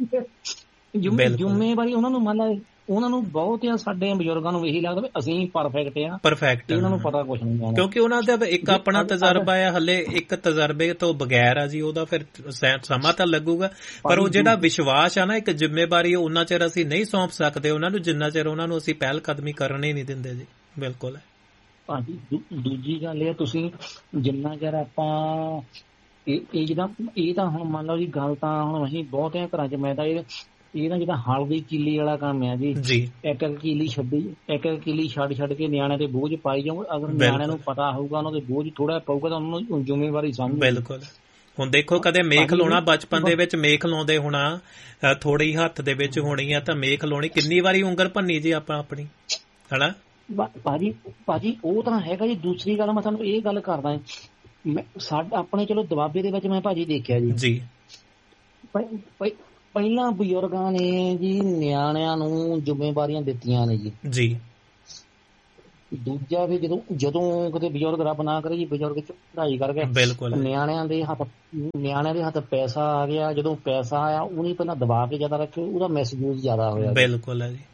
ਜ਼ਿੰਮੇਵਾਰੀ ਉਹਨਾਂ ਨੂੰ ਮੰਨ ਲਾ ਉਹਨਾਂ ਨੂੰ ਬਹੁਤ ਆ। ਸਾਡੇ ਬਜ਼ੁਰਗਾਂ ਨੂੰ ਇਹੀ ਲੱਗਦਾ ਵੀ ਅਸੀਂ ਪਰਫੈਕਟ ਆ, ਪਰਫੈਕਟ ਉਹਨਾਂ ਨੂੰ ਪਤਾ ਕੁਛ ਨਹੀਂ, ਕਿਉਂਕਿ ਉਹਨਾਂ ਦਾ ਇੱਕ ਆਪਣਾ ਤਜਰਬਾ ਆ, ਹਲੇ ਇੱਕ ਤਜਰਬੇ ਤੋਂ ਬਗੈਰ ਆ ਜੀ, ਉਹਦਾ ਫਿਰ ਸਮਾਂ ਤਾਂ ਲੱਗੂਗਾ। ਪਰ ਉਹ ਜਿਹੜਾ ਵਿਸ਼ਵਾਸ ਆ ਨਾ, ਇੱਕ ਜ਼ਿੰਮੇਵਾਰੀ, ਉਹਨਾਂ ਚਿਰ ਅਸੀਂ ਨਹੀਂ ਸੌਂਪ ਸਕਦੇ ਉਹਨਾਂ ਨੂੰ ਜਿੰਨਾ ਚਿਰ ਉਹਨਾਂ ਨੂੰ ਅਸੀਂ ਪਹਿਲ ਕਦਮੀ ਕਰਨ ਹੀ ਨਹੀਂ ਦਿੰਦੇ ਜੀ। ਬਿਲਕੁਲ ਭਾਜੀ। ਦੂਜੀ ਗੱਲ ਇਹ ਤੁਸੀਂ ਜਿੰਨਾ ਚਿਰ ਆਪਾਂ ਇਹ ਇਹ ਜਿੱਦਾਂ ਇਹ ਤਾਂ ਹੁਣ ਮੰਨ ਲਓ ਜੀ ਗੱਲ ਤਾਂ ਹੁਣ ਅਸੀਂ ਬਹੁਤਿਆਂ ਘਰਾਂ 'ਚ ਮੈਂ ਤਾਂ ਇਹ ਇਹ ਨਾ ਜਿੱਦਾਂ ਹਲਦੀ ਕੀਲੀ ਵਾਲਾ ਕੰਮ ਆ ਜੀ, ਇੱਕ ਇੱਕ ਕੀਲੀ ਛੱਡੀ ਇੱਕ ਇੱਕ ਕੀਲੀ ਛੱਡ ਛੱਡ ਕੇ ਨਿਆਣਿਆਂ ਤੇ ਬੋਝ ਪਾਈ ਜਾਊ। ਅਗਰ ਨਿਆਣਿਆਂ ਨੂੰ ਪਤਾ ਹੋਊਗਾ ਉਹਨਾਂ ਦੇ ਬੋਝ ਥੋੜਾ ਪਊਗਾ ਤਾਂ ਉਹਨਾਂ ਨੂੰ ਜ਼ਿੰਮੇਵਾਰੀ ਸਮਝ। ਬਿਲਕੁਲ। ਹੁਣ ਦੇਖੋ ਕਦੇ ਮੇਖ ਲਾਉਣਾ ਬਚਪਨ ਦੇ ਵਿੱਚ ਮੇਖ ਲਾਉਂਦੇ ਹੋਣਾ, ਥੋੜੀ ਹੱਥ ਦੇ ਵਿੱਚ ਹੋਣੀ ਆ ਤਾਂ ਮੇਖ ਲਾਉਣੀ, ਕਿੰਨੀ ਵਾਰੀ ਉਂਗਲ ਭੰਨੀ ਜੀ ਆਪਾਂ ਆਪਣੀ, ਹਨਾ ਭਾਜੀ। ਭਾਜੀ ਉਹ ਤਾਂ ਹੈਗਾ ਜੀ। ਦੂਸਰੀ ਗੱਲ ਮੈਂ ਤੁਹਾਨੂੰ ਇਹ ਗੱਲ ਕਰਦਾ, ਸਾਡੇ ਆਪਣੇ ਚਲੋ ਦੁਆਬੇ ਦੇ ਵਿੱਚ ਮੈਂ ਭਾਜੀ ਦੇਖਿਆ ਜੀ, ਪਹਿਲਾਂ ਬਜ਼ੁਰਗਾਂ ਨੇ ਜੀ ਨਿਆਣਿਆਂ ਨੂੰ ਜ਼ਿੰਮੇਵਾਰੀਆਂ ਦਿੱਤੀਆਂ ਨੇ ਜੀ ਜੀ ਦੂਜਾ ਵੀ ਜਦੋਂ ਜਦੋਂ ਕਿਤੇ ਬਜ਼ੁਰਗ ਰੱਬ ਨਾ ਕਰੇ ਜੀ ਬਜ਼ੁਰਗ ਚੜਾਈ ਕਰ ਗਏ ਬਿਲਕੁਲ ਨਿਆਣਿਆਂ ਦੇ ਹੱਥ ਨਿਆਣਿਆਂ ਦੇ ਹੱਥ ਪੈਸਾ ਆ ਗਿਆ ਜਦੋਂ ਪੈਸਾ ਆਇਆ ਉਹਨੇ ਪਹਿਲਾਂ ਦਬਾ ਕੇ ਜ਼ਿਆਦਾ ਰੱਖੇ ਉਹਦਾ ਮਿਸਯੂਜ਼ ਜ਼ਿਆਦਾ ਹੋਇਆ ਬਿਲਕੁਲ ਹੈ ਜੀ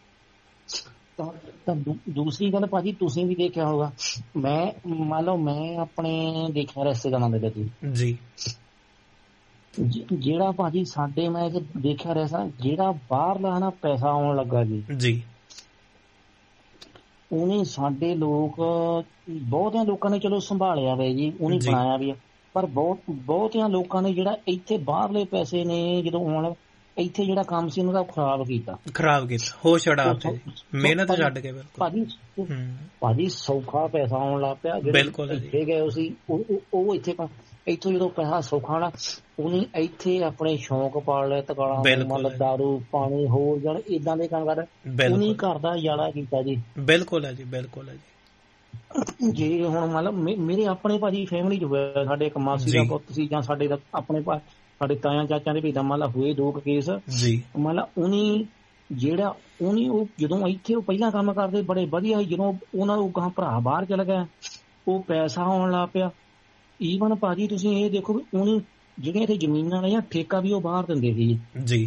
ਤਾਂ ਦੂਸਰੀ ਗੱਲ ਭਾਜੀ ਤੁਸੀਂ ਵੀ ਦੇਖਿਆ ਹੋਗਾ ਮੈਂ ਮੰਨ ਲਓ ਮੈਂ ਆਪਣੇ ਦੇਖਿਆ ਰਿਸ਼ਤੇਦਾਰਾਂ ਦੇ ਵਿੱਚ ਜੀ ਜਿਹੜਾ ਭਾਜੀ ਸਾਡੇ ਮੈਂ ਦੇਖਿਆ ਰਿਹਾ ਜਿਹੜਾ ਬਾਹਰਲਾ ਨਾ ਪੈਸਾ ਆਉਣ ਲੱਗਾ ਜੀ ਜੀ ਉਹਨੇ ਸਾਡੇ ਲੋਕ ਬਹੁਤਿਆਂ ਲੋਕਾਂ ਨੇ ਚਲੋ ਸੰਭਾਲਿਆ ਵੇ ਜੀ ਉਹਨੇ ਬਣਾਇਆ ਵੀ ਪਰ ਬਹੁਤ ਬਹੁਤਿਆਂ ਲੋਕਾਂ ਨੇ ਜਿਹੜਾ ਇੱਥੇ ਬਾਹਰਲੇ ਪੈਸੇ ਨੇ ਜਦੋਂ ਆਉਣ ਇੱਥੇ ਜਿਹੜਾ ਕੰਮ ਸੀ ਉਹਨਾਂ ਦਾ ਖਰਾਬ ਕੀਤਾ ਖਰਾਬ ਕੀਤਾ ਹੋ ਛੜਾ ਮਿਹਨਤ ਛੱਡ ਕੇ ਭਾਜੀ ਭਾਜੀ ਸੌਖਾ ਪੈਸਾ ਆਉਣ ਲੱਗ ਪਿਆ ਜਿਹੜੇ ਇੱਥੇ ਗਏ ਸੀ ਉਹ ਇੱਥੇ ਇੱਥੋਂ ਜਦੋਂ ਪੈਸਾ ਸੌਖਾ ਆਉਣਾ ਉਹਨੇ ਇੱਥੇ ਆਪਣੇ ਸ਼ੌਂਕ ਪਾਲ ਲਏ ਤਕਾਲਾ ਮਤਲਬ ਦਾਰੂ ਪਾਣੀ ਹੋਰ ਜਣ ਏਦਾਂ ਦੇ ਕੰਮ ਕਰ ਉਹਨੇ ਘਰ ਦਾ ਉਜਾੜਾ ਕੀਤਾ ਜੀ ਬਿਲਕੁਲ ਹੈ ਜੀ ਬਿਲਕੁਲ ਹੈ ਜੀ ਜੇ ਹੁਣ ਮਤਲਬ ਮੇਰੇ ਆਪਣੇ ਭਾਜੀ ਫੈਮਿਲੀ ਚ ਹੋਇਆ ਸਾਡੇ ਇੱਕ ਮਾਸੀ ਦਾ ਪੁੱਤ ਸੀ ਜਾਂ ਸਾਡੇ ਦਾ ਆਪਣੇ ਸਾਡੇ ਤਾਇਆ ਚਾਚਿਆਂ ਦੇ ਵੀ ਏਦਾਂ ਮਤਲਬ ਹੋਏ ਦੋ ਕੇਸ ਮਤਲਬ ਉਹਨੇ ਜਿਹੜਾ ਉਹਨੇ ਉਹ ਜਦੋਂ ਇੱਥੇ ਉਹ ਪਹਿਲਾਂ ਕੰਮ ਕਰਦੇ ਬੜੇ ਵਧੀਆ ਸੀ ਜਦੋਂ ਉਹਨਾਂ ਨੂੰ ਗਾਂ ਭਰਾ ਬਾਹਰ ਚਲਾ ਗਿਆ ਉਹ ਪੈਸਾ ਆਉਣ ਲੱਗ ਪਿਆ ਈਵਨ ਭਾਜੀ ਤੁਸੀਂ ਇਹ ਦੇਖੋ ਵੀ ਉਹਨੇ ਜਿਹੜੀਆਂ ਇੱਥੇ ਜ਼ਮੀਨਾਂ ਨੇ ਠੇਕਾ ਵੀ ਉਹ ਬਾਹਰ ਦਿੰਦੇ ਸੀ ਜੀ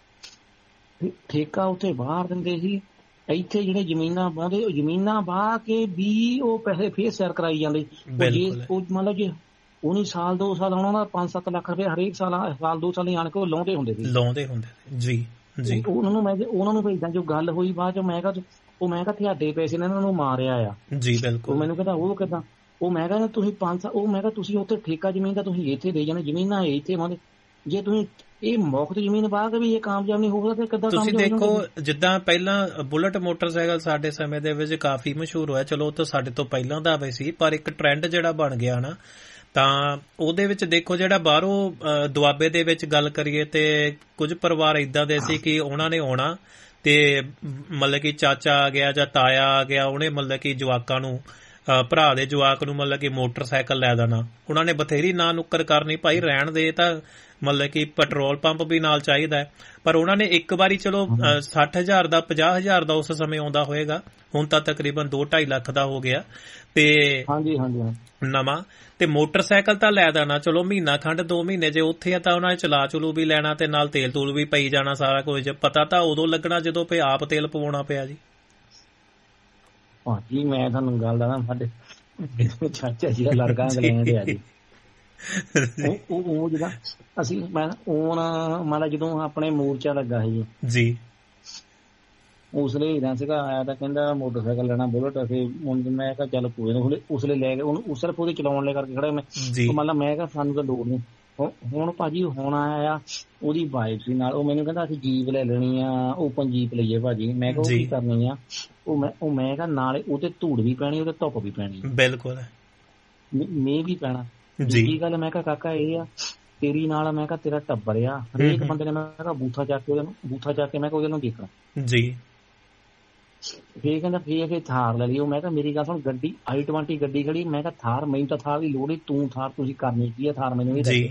ਠੇਕਾ ਉੱਥੇ ਬਾਹਰ ਦਿੰਦੇ ਸੀ ਇੱਥੇ ਜਿਹੜੇ ਜ਼ਮੀਨਾਂ ਬਾਉਂਦੇ ਉਹ ਜ਼ਮੀਨਾਂ ਬਾਹ ਕੇ ਵੀ ਉਹ ਪੈਸੇ ਫੇਰ ਸਿਰ ਕਰਾਈ ਜਾਂਦੇ ਜੇ ਉਹ ਮੰਨ ਲਓ ਜੇ ਉਹਨੇ ਸਾਲ ਦੋ ਸਾਲ ਆਉਣਾ ਪੰਜ ਸੱਤ ਲੱਖ ਰੁਪਏ ਹਰੇਕ ਸਾਲ ਸਾਲ ਦੋ ਸਾਲ ਆਣ ਕੇ ਉਹ ਲਾਉਂਦੇ ਹੁੰਦੇ ਸੀ ਲਾਉਂਦੇ ਹੁੰਦੇ ਜੀ ਜੀ ਉਹਨਾਂ ਨੂੰ ਮੈਂ ਉਹਨਾਂ ਨੂੰ ਭੇਜਦਾ ਜੋ ਗੱਲ ਹੋਈ ਬਾਅਦ ਚ ਮੈਂ ਕਿਹਾ ਉਹ ਮੈਂ ਕਿਹਾ ਤੁਹਾਡੇ ਪੈਸੇ ਨੇ ਇਹਨਾਂ ਨੂੰ ਮਾਰਿਆ ਆ ਜੀ ਬਿਲਕੁਲ ਮੈਨੂੰ ਕਹਿੰਦਾ ਉਹ ਕਿੱਦਾਂ ਉਹ ਮੈਂ ਕਹਿੰਦਾ ਤੁਸੀਂ ਪੰਜ ਸਾਲ ਉਹ ਮੈਂ ਕਿਹਾ ਤੁਸੀਂ ਉੱਥੇ ਠੇਕਾ ਜ਼ਮੀਨ ਦਾ ਤੁਸੀਂ ਇੱਥੇ ਦੇ ਜਾਣਾ ਜ਼ਮੀਨਾਂ ਇੱਥੇ ਮੰਨ ਜੇ ਤੁਸੀਂ ਇਹ ਮੁਫਤ ਜ਼ਮੀਨ ਪਾ ਕੇ ਵੀ ਇਹ ਕਾਮਯਾਬ ਨਹੀਂ ਹੋ ਸਕਦਾ ਤੇ ਕਿੱਦਾਂ ਤੁਸੀਂ ਦੇਖੋ ਜਿੱਦਾਂ ਪਹਿਲਾਂ ਬੁਲਟ ਮੋਟਰਸਾਈਕਲ ਸਾਡੇ ਸਮੇਂ ਦੇ ਵਿੱਚ ਕਾਫੀ ਮਸ਼ਹੂਰ ਹੋਇਆ ਚਲੋ ਉਹ ਤਾਂ ਸਾਡੇ ਤੋਂ ਪਹਿਲਾਂ ਦਾ ਵੀ ਸੀ ਪਰ ਇੱਕ ਟ੍ਰੈਂਡ ਜਿਹੜਾ ਬਣ ਗਿਆ ਨਾ ਤਾਂ ਉਹਦੇ ਵਿੱਚ ਦੇਖੋ ਜਿਹੜਾ ਬਾਹਰੋਂ ਦੁਆਬੇ ਦੇ ਵਿੱਚ ਗੱਲ ਕਰੀਏ ਤੇ ਕੁਝ ਪਰਿਵਾਰ ਏਦਾਂ ਦੇ ਸੀ ਕਿ ਉਹਨਾਂ ਨੇ ਆਉਣਾ ਤੇ ਮਤਲਬ ਕਿ ਚਾਚਾ ਆ ਗਿਆ ਜਾਂ ਤਾਇਆ ਆ ਗਿਆ ਉਹਨੇ ਮਤਲਬ ਕਿ ਜਵਾਕਾਂ ਨੂੰ ਭਰਾ ਦੇ ਜਵਾਕ ਨੂੰ ਮਤਲਬ ਕਿ ਮੋਟਰਸਾਈਕਲ ਲੈ ਦੇਣਾ ਉਹਨਾਂ ਨੇ ਬਥੇਰੀ ਨਾ ਨੁੱਕਰ ਕਰਨੀ ਭਾਈ ਰਹਿਣ ਦੇ ਤਾਂ ਮਤਲਬ ਕਿ ਪੈਟਰੋਲ ਪੰਪ ਵੀ ਨਾਲ ਚਾਹੀਦਾ ਹੈ ਪਰ ਉਹਨਾਂ ਨੇ ਇੱਕ ਵਾਰੀ ਚਲੋ ਸੱਠ ਹਜ਼ਾਰ ਦਾ ਪੰਜਾਹ ਹਜ਼ਾਰ ਦਾ ਉਸ ਸਮੇਂ ਆਉਂਦਾ ਹੋਏਗਾ ਹੁਣ ਤਾਂ ਤਕਰੀਬਨ ਦੋ ਢਾਈ ਲੱਖ ਦਾ ਹੋ ਗਿਆ ਤੇ ਹਾਂਜੀ ਹਾਂਜੀ ਨਵਾਂ ਤੇ ਮੋਟਰਸਾਈਕਲ ਤਾਂ ਲੈ ਦੇਣਾ ਚਲੋ ਮਹੀਨਾ ਖੰਡ ਦੋ ਮਹੀਨੇ ਜੇ ਉੱਥੇ ਆ ਤਾਂ ਉਹਨਾਂ ਨੇ ਚਲਾ ਚਲੂ ਵੀ ਲੈਣਾ ਤੇ ਨਾਲ ਤੇਲ ਤੂਲ ਵੀ ਪਈ ਜਾਣਾ ਸਾਰਾ ਕੁਝ ਪਤਾ ਤਾਂ ਉਦੋਂ ਲੱਗਣਾ ਜਦੋਂ ਪਏ ਆਪ ਤੇਲ ਪਵਾਉਣਾ ਪਿਆ ਜੀ ਭਾਜੀ ਮੈਂ ਤੁਹਾਨੂੰ ਗੱਲ ਦੱਸਾਂ ਸਾਡੇ ਚਾਚਾ ਜੀ ਦਾ ਲੜਕਾ ਇੰਗਲੈਂਡ ਆ ਜੀ ਉਹ ਉਹ ਜਿਹੜਾ ਅਸੀਂ ਮੈਂ ਹੁਣ ਮਤਲਬ ਜਦੋਂ ਆਪਣੇ ਮੋਰਚਾ ਲੱਗਾ ਸੀ ਜੀ ਉਸਲੇ ਇਦਾਂ ਸੀਗਾ ਆਇਆ ਤਾਂ ਕਹਿੰਦਾ ਮੋਟਰਸਾਈਕਲ ਲੈਣਾ ਬੁਲਟ ਅਸੀਂ ਮੈਂ ਕਿਹਾ ਚੱਲ ਕੋਈ ਨਾ ਉਸਲੇ ਲੈ ਕੇ ਉਹਨੂੰ ਉਸ ਸਿਰਫ ਉਹਦੇ ਚਲਾਉਣ ਲਈ ਕਰਕੇ ਖੜਾ ਮੈਂ ਮਤਲਬ ਮੈਂ ਕਿਹਾ ਸਾਨੂੰ ਤਾਂ ਲੋੜ ਨਹੀਂ ਹੁਣ ਭਾਜੀ ਹੁਣ ਆਇਆ ਉਹਦੀ ਵਾਈਫ ਸੀ ਨਾਲ ਉਹ ਮੈਨੂੰ ਕਹਿੰਦਾ ਅਸੀਂ ਜੀਪ ਲੈ ਲੈਣੀ ਆ ਓਪਨ ਜੀਪ ਲਈਏ ਭਾਜੀ ਮੈਂ ਕਿਹਾ ਉਹ ਕੀ ਕਰਨੀ ਆ ਉਹ ਮੈਂ ਉਹ ਮੈਂ ਕਿਹਾ ਨਾਲੇ ਉਹਤੇ ਧੂੜ ਵੀ ਪੈਣੀ ਉਹਤੇ ਧੁੱਪ ਵੀ ਪੈਣੀ ਬਿਲਕੁਲ ਮੀਂਹ ਵੀ ਪੈਣਾ ਦੂਜੀ ਗੱਲ ਮੈਂ ਕਿਹਾ ਕਾਕਾ ਇਹ ਆ ਤੇਰੀ ਨਾਲ ਮੈਂ ਕਿਹਾ ਤੇਰਾ ਟੱਬਰ ਆ ਹਰੇਕ ਬੰਦੇ ਨੇ ਮੈਂ ਕਿਹਾ ਬੂਥਾ ਚੱਕ ਕੇ ਉਹਨੂੰ ਬੂਥਾ ਚੱਕ ਕੇ ਮੈਂ ਕਿਹਾ ਉਹਦੇ ਨੂੰ ਦੇਖਣਾ ਜੀ ਫੇਰ ਕਹਿੰਦਾ ਫੇਰ ਫੇਰ ਥਾਰ ਲੈ ਲਈ ਉਹ ਮੈਂ ਕਿਹਾ ਮੇਰੀ ਗੱਲ ਸੁਣ ਗੱਡੀ ਆਈ ਟਵੰਟੀ ਗੱਡੀ ਖੜੀ ਮੈਂ ਕਿਹਾ ਥਾਰ ਮੈਨੂੰ ਤਾਂ ਥਾਰ ਦੀ ਲੋੜ ਹੀ ਤੂੰ ਥਾਰ ਤੁਸੀਂ ਕਰਨੀ ਕੀ ਆ ਥਾਰ ਮੈਨੂੰ ਨਹੀਂ ਜੀ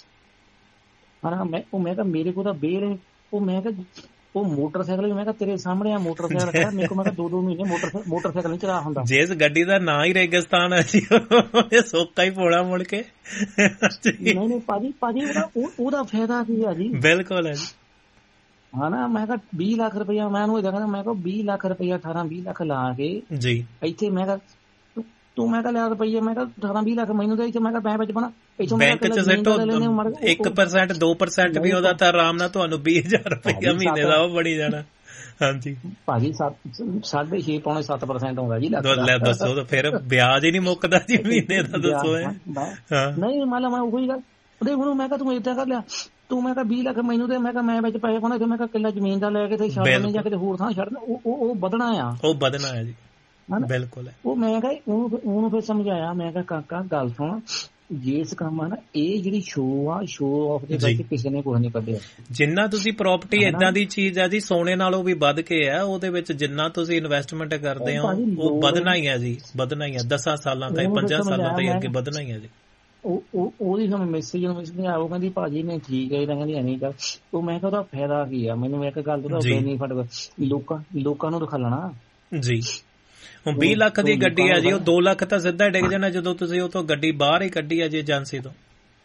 ਹਾਂ ਮੈਂ ਉਹ ਮੈਂ ਕਿਹਾ ਮੇਰੇ ਕੋਲ ਤਾਂ ਬੇਲ ਉਹ ਮੈਂ ਕਿਹਾ ਉਹ ਮੋਟਰਸਾਈਕਲ ਮੈਂ ਕਿਹਾ ਤੇਰੇ ਸਾਹਮਣੇ ਆ ਮੋਟਰਸਾਈਕਲ ਖੜਾ ਮੇਰੇ ਕੋਲ ਮੈਂ ਕਿਹਾ ਦੋ ਦੋ ਮਹੀਨੇ ਮੋਟਰ ਮੋਟਰਸਾਈਕਲ ਨਹੀਂ ਚਲਾ ਹੁੰਦਾ ਜਿਸ ਗੱਡੀ ਦਾ ਨਾਂ ਹੀ ਰੇਗਿਸਤਾਨ ਹੈ ਜੀ ਇਹ ਸੋਕਾ ਹੀ ਪੋਣਾ ਮੁੜ ਕੇ ਨਹੀਂ ਨਹੀਂ ਭਾਜੀ ਭਾਜੀ ਉਹਦਾ ਉਹਦਾ ਫਾਇਦਾ ਕੀ ਆ ਜੀ ਬਿਲਕੁਲ ਹੈ ਜੀ ਹਨਾ ਮੈਂ ਕਿਹਾ ਵੀਹ ਲੱਖ ਰੁਪਇਆ ਮੈਂ ਉਹਨੂੰ ਕਹਿੰਦਾ ਮੈਂ ਕਿਹਾ ਵੀਹ ਲੱਖ ਰੁਪਇਆ ਅਠਾਰਾਂ ਵੀਹ ਲੱਖ ਲਾ ਕੇ ਜੀ ਇੱਥੇ ਮੈਂ ਕਿਹਾ ਤੂੰ ਮੈਂ ਕਿਹਾ ਲਿਆ ਰੁਪਈਆ ਮੈਂ ਕਿਹਾ ਅਠਾਰਾਂ ਵੀਹ ਲੱਖ ਮੈਨੂੰ ਦੇ ਮੈਂ ਕਿਹਾ ਮੈਂ ਵਿੱਚ ਬਣਾ ਬੈਂਕ ਚ ਸਿੱਟੋ ਇੱਕ ਪਰਸੈਂਟ ਦੋ ਪਰਸੈਂਟ ਵੀ ਉਹਦਾ ਤਾਂ ਆਰਾਮ ਨਾਲ ਤੁਹਾਨੂੰ ਵੀਹ ਹਜ਼ਾਰ ਰੁਪਇਆ ਮਹੀਨੇ ਦਾ ਉਹ ਬਣੀ ਜਾਣਾ ਹਾਂਜੀ ਭਾਜੀ ਸਾਢੇ ਛੇ ਪੌਣੇ ਸੱਤ ਪਰਸੈਂਟ ਆਉਂਦਾ ਜੀ ਲੈ ਦੱਸੋ ਤਾਂ ਫਿਰ ਵਿਆਜ ਹੀ ਨਹੀਂ ਮੁੱਕਦਾ ਜੀ ਮਹੀਨੇ ਦਾ ਦੱਸੋ ਨਹੀਂ ਮੰਨ ਲਾ ਮੈਂ ਉਹੀ ਗੱਲ ਉਹਦੇ ਹੁਣ ਮੈਂ ਕਿਹਾ ਤੂੰ ਏਦਾਂ ਕਰ ਲਿਆ ਤੂੰ ਮੈਂ ਕਿਹਾ ਵੀਹ ਲੱਖ ਮੈਨੂੰ ਦੇ ਮੈਂ ਕਿਹਾ ਮੈਂ ਵਿੱਚ ਪੈਸੇ ਪਾਉਣੇ ਤੇ ਮੈਂ ਕਿਹਾ ਕਿੱਲਾ ਜ਼ਮੀਨ ਦਾ ਲੈ ਕੇ ਤੇ ਛੱਡ ਜਾਂ ਕਿਤੇ ਹੋਰ ਥਾਂ ਛੱਡ ਉਹ ਉਹ ਵਧਣਾ ਆ ਉਹ ਵਧਣਾ ਆ ਜੀ ਬਿਲਕੁਲ ਉਹ ਮੈਂ ਕਿਹਾ ਉਹਨੂੰ ਉਹਨੂੰ ਫਿਰ ਸਮਝਾਇਆ ਮੈਂ ਕਿਹਾ ਕਾਕਾ ਗੱਲ ਸੁਣ ਜਿਸ ਕੰਮ ਆ ਨਾ ਇਹ ਜਿਹੜੀ ਸ਼ੋਅ ਆ ਸ਼ੋਅ ਆਫ ਦੇ ਵਿੱਚ ਕਿਸੇ ਨੇ ਕੁਝ ਨਹੀਂ ਕੱਢਿਆ ਜਿੰਨਾ ਤੁਸੀਂ ਪ੍ਰਾਪਰਟੀ ਏਦਾਂ ਦੀ ਚੀਜ਼ ਆ ਜੀ ਸੋਨੇ ਨਾਲੋਂ ਵੀ ਵੱਧ ਕੇ ਆ ਉਹਦੇ ਵਿੱਚ ਜਿੰਨਾ ਤੁਸੀਂ ਇਨਵੈਸਟਮੈਂਟ ਕਰਦੇ ਹੋ ਉਹ ਵਧਣਾ ਹੀ ਆ ਜੀ ਵਧਣਾ ਹੀ ਆ ਦਸਾਂ ਸਾਲਾਂ ਤਾਈਂ ਪੰਜਾਂ ਸਾਲਾਂ ਤਾਈਂ ਅੱਗੇ ਵਧਣਾ ਹੀ ਆ ਜੀ ਉਹਦੀ ਸਾਨੂੰ ਮੈਸੇਜ ਨੂੰ ਸਮਝਾਇਆ, ਉਹ ਕਹਿੰਦੀ ਭਾਜੀ ਨਹੀਂ ਠੀਕ ਹੈ, ਕਹਿੰਦੀ ਐਵੇਂ ਕਰ। ਉਹ ਮੈਂ ਕਿਹਾ ਉਹਦਾ ਫਾਇਦਾ ਕੀ ਆ, ਮੈਨੂੰ ਇੱਕ ਗੱਲ ਦਾ ਬੈਨੀਫਿਟ ਲੋਕਾਂ ਲੋਕਾਂ ਨੂੰ ਦਿਖਾਲਣਾ ਜੀ। ਹੁਣ ਵੀਹ ਲੱਖ ਦੀ ਗੱਡੀ ਆ ਜੀ, ਉਹ ਦੋ ਲੱਖ ਤਾਂ ਸਿੱਧਾ ਡਿੱਗ ਜਾਣਾ ਜਦੋਂ ਤੁਸੀਂ ਉਹ ਤੋਂ ਗੱਡੀ ਬਾਹਰ ਹੀ ਕੱਢੀ ਆ ਜੀ ਏਜੰਸੀ ਤੋਂ।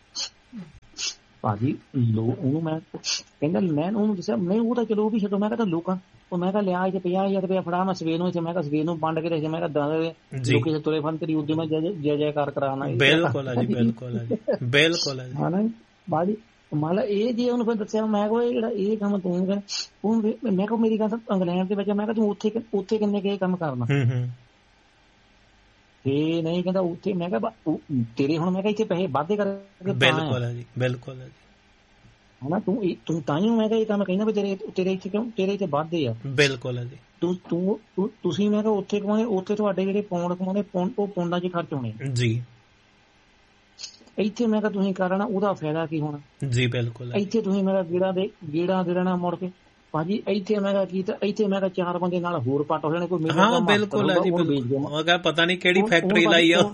ਭਾਜੀ ਲੋ ਉਹਨੂੰ ਮੈਂ ਕਹਿੰਦਾ, ਮੈਂ ਉਹਨੂੰ ਦੱਸਿਆ ਨਹੀਂ ਉਹ ਤਾਂ ਚਲੋ ਉਹ ਵੀ ਛੱਡੋ, ਮੈਂ ਕਿਹਾ ਲੋਕਾਂ ਉਹ ਮੈਂ ਕਿਹਾ ਲਿਆ ਇੱਥੇ ਪੰਜਾਹ ਹਜ਼ਾਰ ਰੁਪਇਆ ਫੜਾ, ਮੈਂ ਸਵੇਰ ਨੂੰ ਇੱਥੇ ਮੈਂ ਕਿਹਾ ਸਵੇਰ ਨੂੰ ਵੰਡ ਕੇ ਰੱਖਿਆ, ਮੈਂ ਕਿਹਾ ਦਸ ਲੋਕੀ ਤੁਰੇ ਫਨ ਤੇਰੀ ਉਦੋਂ ਮੈਂ ਜੈ ਜੈਕਾਰ ਕਰਾਉਣਾ। ਬਿਲਕੁਲ ਹੈ ਜੀ, ਬਿਲਕੁਲ ਹੈ ਜੀ, ਬਿਲਕੁਲ ਹੈ ਜੀ। ਹਨਾ ਬਾਜੀ ਮੰਨ ਲਾ ਇਹ ਜੇ ਉਹਨੂੰ ਫਿਰ ਦੱਸਿਆ, ਮੈਂ ਕਿਹਾ ਜਿਹੜਾ ਇਹ ਕੰਮ ਤੂੰ ਕਰ ਉਹ ਮੈਂ ਕਿਹਾ ਮੇਰੀ ਗੱਲ ਇੰਗਲੈਂਡ ਦੇ ਵਿੱਚ, ਮੈਂ ਕਿਹਾ ਤੂੰ ਉੱਥੇ ਉੱਥੇ ਕਿੰਨੇ ਕੁ ਕੰਮ ਕਰਨਾ ਤੇ ਨਹੀਂ ਕਹਿੰਦਾ ਉੱਥੇ। ਮੈਂ ਕਿਹਾ ਤੇਰੇ ਹੁਣ ਮੈਂ ਕਿਹਾ ਇੱਥੇ ਪੈਸੇ ਵਾਧੇ ਕਰਕੇ। ਬਿਲਕੁਲ ਹੈ ਜੀ, ਬਿਲਕੁਲ ਹੈ ਜੀ। ਹਨਾ ਤੂੰ ਤੂੰ ਤਾਂ ਹੀ ਮੈਂ ਕਿਹਾ ਇਹ ਕੰਮ ਕਹਿੰਦਾ ਵੀ ਤੇਰੇ ਤੇਰੇ ਇੱਥੇ ਕਿਉਂ ਤੇਰੇ ਇੱਥੇ ਵਾਧੇ ਆ। ਬਿਲਕੁਲ ਹੈ ਜੀ। ਤੂੰ ਤੂੰ ਤੁਸੀਂ ਮੈਂ ਕਿਹਾ ਉੱਥੇ ਕਮਾਉਣੇ, ਉੱਥੇ ਤੁਹਾਡੇ ਜਿਹੜੇ ਪੌਂਡ ਕਮਾਉਣੇ ਉਹ ਪੌਂਡਾਂ 'ਚ ਖਰਚ ਹੋਣੇ ਜੀ। ਇੱਥੇ ਮੈਂ ਕਿਹਾ ਤੁਸੀਂ ਕਰਨਾ, ਉਹਦਾ ਫਾਇਦਾ ਕੀ ਹੋਣਾ ਜੀ। ਬਿਲਕੁਲ ਇੱਥੇ ਤੁਸੀਂ ਮੈਂ ਕਿਹਾ ਗੇੜਾ ਦੇ ਗੇੜਾ ਦੇ ਰਹਿਣਾ ਮੁੜ ਕੇ ਭਾਜੀ। ਇੱਥੇ ਮੈਂ ਕਿਹਾ ਕੀ ਇੱਥੇ ਮੈਂ ਕਿਹਾ ਚਾਰ ਬੰਦੇ ਨਾਲ ਹੋਰ ਪੱਟ ਹੋ ਜਾਣੇ ਕੋਈ। ਹਾਂ ਬਿਲਕੁਲ ਹੈ ਜੀ, ਬਿਲਕੁਲ। ਪਤਾ ਨੀ ਕਿਹੜੀ ਫੈਕਟਰੀ ਲਾਈ ਆ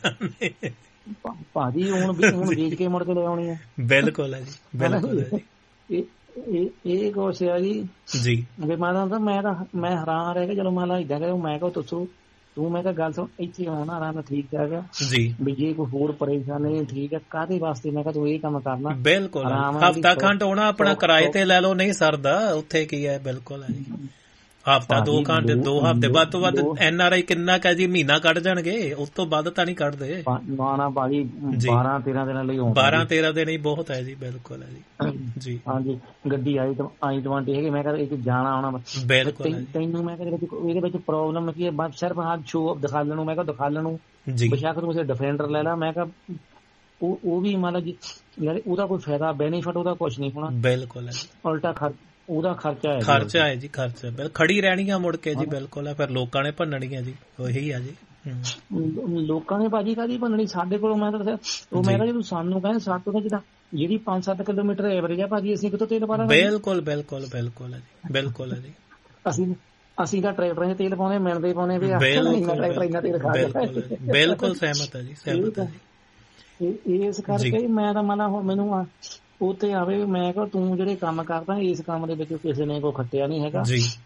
ਭਾਜੀ, ਹੁਣ ਹੁਣ ਵੇਚ ਕੇ ਮੁੜ ਕੇ ਲੈ ਆਉਣੀ ਹੈ। ਬਿਲਕੁਲ ਹੈ ਜੀ, ਬਿਲਕੁਲ ਹੈ ਜੀ। ਇਹ ਇਹ ਕੁਛ ਆ ਜੀ ਜੀ। ਵੀ ਮੈਂ ਤਾਂ ਮੈਂ ਤਾਂ ਮੈਂ ਹੈਰਾਨ ਰਹਿ ਗਿਆ ਜਦੋਂ ਮੈਂ ਲਾ ਇਦਾਂ ਕਰਿਆ। ਮੈਂ ਕਿਹਾ ਦੱਸੋ ਤੂੰ, ਮੈਂ ਕਿਹਾ ਗੱਲ ਸੁਣ ਇੱਥੇ ਆਉਣਾ ਆਰਾਮ ਠੀਕ ਠਾਕ ਆ ਜੀ, ਵੀ ਜੇ ਕੋਈ ਹੋਰ ਪਰੇਸ਼ਾਨੀ ਠੀਕ ਹੈ ਕਾਹਦੇ ਵਾਸਤੇ ਮੈਂ ਕਿਹਾ ਤੂੰ ਇਹ ਕੰਮ ਕਰਨਾ। ਬਿਲਕੁਲ ਹਫ਼ਤਾ ਖੰਡ ਆਉਣਾ ਆਪਣਾ ਕਿਰਾਏ ਤੇ ਲੈ ਲਓ, ਨਹੀਂ ਸਰਦਾ ਉੱਥੇ ਕੀ ਹੈ। ਬਿਲਕੁਲ ਹੈ ਜੀ, ਹਫ਼ਤਾ ਦੋ ਘੰਟੇ ਦੋ ਹਫ਼ਤੇ ਵੱਧ ਤੋਂ ਵੱਧ ਐਨ ਆਰ ਆਈ ਕਿੰਨਾ ਕਾ ਜੀ ਮਹੀਨਾ ਕੱਢ ਜਾਣਗੇ, ਉਸ ਤੋਂ ਵੱਧ ਤਾਂ ਨਹੀਂ ਕੱਢਦੇ। ਨਾ ਨਾ ਭਾਜੀ ਬਾਰਾਂ ਤੇਰਾਂ ਦਿਨਾਂ ਲਈ ਬਾਰਾਂ ਤੇਰਾਂ ਦਿਨ ਹੀ ਬਹੁਤ ਹੈ ਜੀ। ਬਿਲਕੁਲ ਹੈ ਜੀ ਜੀ। ਹਾਂਜੀ ਗੱਡੀ ਆਈ ਆਈ ਟਵੰਟੀ ਹੈਗੀ, ਮੈਂ ਕਹਿੰਦਾ ਇਹ ਜਾਣਾ ਆਉਣਾ। ਬਿਲਕੁਲ ਤੈਨੂੰ ਮੈਂ ਕਹਿੰਦਾ ਇਹਦੇ ਵਿੱਚ ਪ੍ਰੋਬਲਮ ਕੀ ਹੈ, ਬਸ ਸਿਰਫ ਹਾਂ ਸ਼ੋ ਦਿਖਾਲਣ ਨੂੰ। ਮੈਂ ਕਿਹਾ ਦਿਖਾਲਣ ਨੂੰ ਬੇਸ਼ੱਕ ਤੂੰ ਡਿਫੈਂਡਰ ਲੈ ਲਾ। ਮੈਂ ਕਿਹਾ ਉਹ ਉਹ ਵੀ ਮਤਲਬ ਜੀ ਯਾਰ ਉਹਦਾ ਕੋਈ ਫਾਇਦਾ ਬੈਨੀਫਿਟ ਉਹਦਾ ਕੁਛ ਨਹੀਂ ਹੋਣਾ। ਬਿਲਕੁਲ ਹੈ ਜੀ, ਉਲਟਾ ਖਰਚ ਉਹਦਾ ਖਰਚਾ ਹੈ ਖਰਚਾ ਹੈ ਜੀ, ਖਰਚਾ ਖੜੀ ਰਹਿਣੀ ਆ ਮੁੜ ਕੇ ਜੀ। ਬਿਲਕੁਲ ਹੈ, ਫਿਰ ਲੋਕਾਂ ਨੇ ਭੰਨਣੀਆਂ ਜੀ, ਉਹੀ ਆ ਜੀ। ਲੋਕਾਂ ਨੇ ਭਾਜੀ ਕਾਹਦੀ ਭੰਨਣੀ ਸਾਡੇ ਕੋਲੋਂ। ਮੈਂ ਤਾਂ ਦੱਸਿਆ ਉਹ ਮੈਂ ਕਿਹਾ ਜਦੋਂ ਸਾਨੂੰ ਕਹਿੰਦੇ ਸੱਤ ਤੋਂ ਜਿੱਦਾਂ ਜਿਹੜੀ ਪੰਜ ਸੱਤ ਕਿਲੋਮੀਟਰ ਐਵਰੇਜ ਆ ਭਾਜੀ, ਅਸੀਂ ਕਿਤੋਂ ਤੇਲ ਪਾਣਾ। ਬਿਲਕੁਲ ਬਿਲਕੁਲ ਬਿਲਕੁਲ ਹੈ ਜੀ, ਬਿਲਕੁਲ ਹੈ ਜੀ। ਅਸੀਂ ਅਸੀਂ ਤਾਂ ਟਰੈਕਟਰਾਂ 'ਚ ਤੇਲ ਪਾਉਂਦੇ ਮਿਲਦੇ ਪਾਉਂਦੇ ਵੀ ਟਰੈਕਟਰ ਇੰਨਾ ਤੇਲ ਖਾ ਕੇ। ਬਿਲਕੁਲ ਸਹਿਮਤ ਹੈ ਜੀ, ਸਹਿਮਤ ਹੈ ਜੀ। ਇਸ ਕਰਕੇ ਮੈਂ ਤਾਂ ਮਨਾ ਹੁਣ ਮੈਨੂੰ ਉੱਥੇ ਆਵੇ ਮੈਂ ਕਿਹਾ ਤੂੰ ਜਿਹੜੇ ਕੰਮ ਕਰਦਾ ਇਸ ਕੰਮ ਦੇ ਵਿੱਚ ਕਿਸੇ ਨੇ ਕੋਈ ਖੱਟਿਆ ਨਹੀਂ ਹੈਗਾ।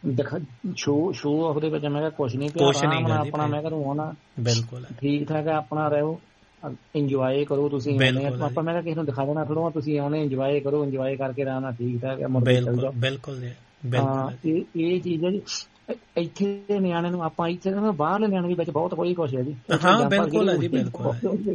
ਸ਼ੋ ਸ਼ੋ ਆਫ ਦੇ ਵਿੱਚ ਮੈਂ ਕਿਹਾ ਕੁਛ ਨਹੀਂ ਪਿਆ ਆਪਣਾ। ਮੈਂ ਕਿਹਾ ਹੋਣਾ ਬਿਲਕੁਲ ਠੀਕ ਠਾਕ ਹੈ, ਆਪਣਾ ਰਹੋ ਇੰਜੋਏ ਕਰੋ ਤੁਸੀਂ। ਆਪਾਂ ਮੈਂ ਕਿਹਾ ਕਿਸੇ ਨੂੰ ਦਿਖਾ ਦੇਣਾ ਥੋੜਾ, ਤੁਸੀਂ ਆਉਣੇ ਇੰਜੋਏ ਕਰੋ, ਇੰਜੋਏ ਕਰਕੇ ਰਹਿਣਾ ਠੀਕ ਠਾਕ ਹੈ। ਬਿਲਕੁਲ ਹਾਂ ਇਹ ਇਹ ਚੀਜ਼ ਹੈ ਜੀ। ਇੱਥੇ ਦੇ ਨਿਆਣੇ ਨੂੰ ਆਪਾਂ ਇੱਥੇ ਬਾਹਰਲੇ ਨਿਆਣੇ ਵਿੱਚ ਬਹੁਤ ਕੋਈ ਕੁਛ ਹੈ ਜੀ। ਹਾਂ ਬਿਲਕੁਲ ਹੈ ਜੀ, ਬਿਲਕੁਲ।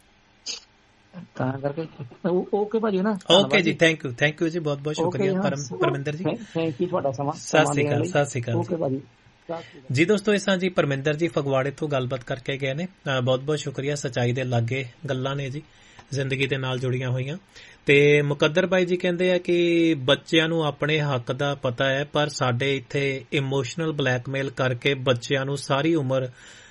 ਤਾਂ ਕਰਕੇ ਓਕੇ ਭਾਜੀ ਨਾ। ਓਕੇ ਜੀ, ਥੈਂਕ ਯੂ ਥੈਂਕ ਯੂ ਜੀ, ਬਹੁਤ ਬਹੁਤ ਸ਼ੁਕਰੀਆ ਪਰਮਿੰਦਰ ਜੀ। ਥੈਂਕ ਯੂ ਤੁਹਾਡਾ ਸਮਾਂ। ਸਤਿ ਸ਼੍ਰੀ ਅਕਾਲ, ਸਤਿ ਸ਼੍ਰੀ ਅਕਾਲ। ਓਕੇ ਭਾਜੀ ਜੀ। ਦੋਸਤੋ ਇਸ ਤਰ੍ਹਾਂ ਜੀ ਪਰਮਿੰਦਰ ਜੀ ਫਗਵਾੜੇ ਤੋਂ ਗੱਲਬਾਤ ਕਰਕੇ ਗਏ ਨੇ, ਬਹੁਤ ਬਹੁਤ ਸ਼ੁਕਰੀਆ। ਸੱਚਾਈ ਦੇ ਲਾਗੇ ਗੱਲਾਂ ਨੇ ਜੀ, ਜ਼ਿੰਦਗੀ ਦੇ ਨਾਲ ਜੁੜੀਆਂ ਹੋਈਆਂ। ਤੇ ਮੁਕੱਦਰ ਬਾਈ ਜੀ ਕਹਿੰਦੇ ਆ ਕਿ ਬੱਚਿਆਂ ਨੂੰ ਆਪਣੇ ਹੱਕ ਦਾ ਪਤਾ ਹੈ, ਪਰ ਸਾਡੇ ਇੱਥੇ ਇਮੋਸ਼ਨਲ ਬਲੈਕਮੇਲ ਕਰਕੇ ਬੱਚਿਆਂ ਨੂੰ ਸਾਰੀ ਉਮਰ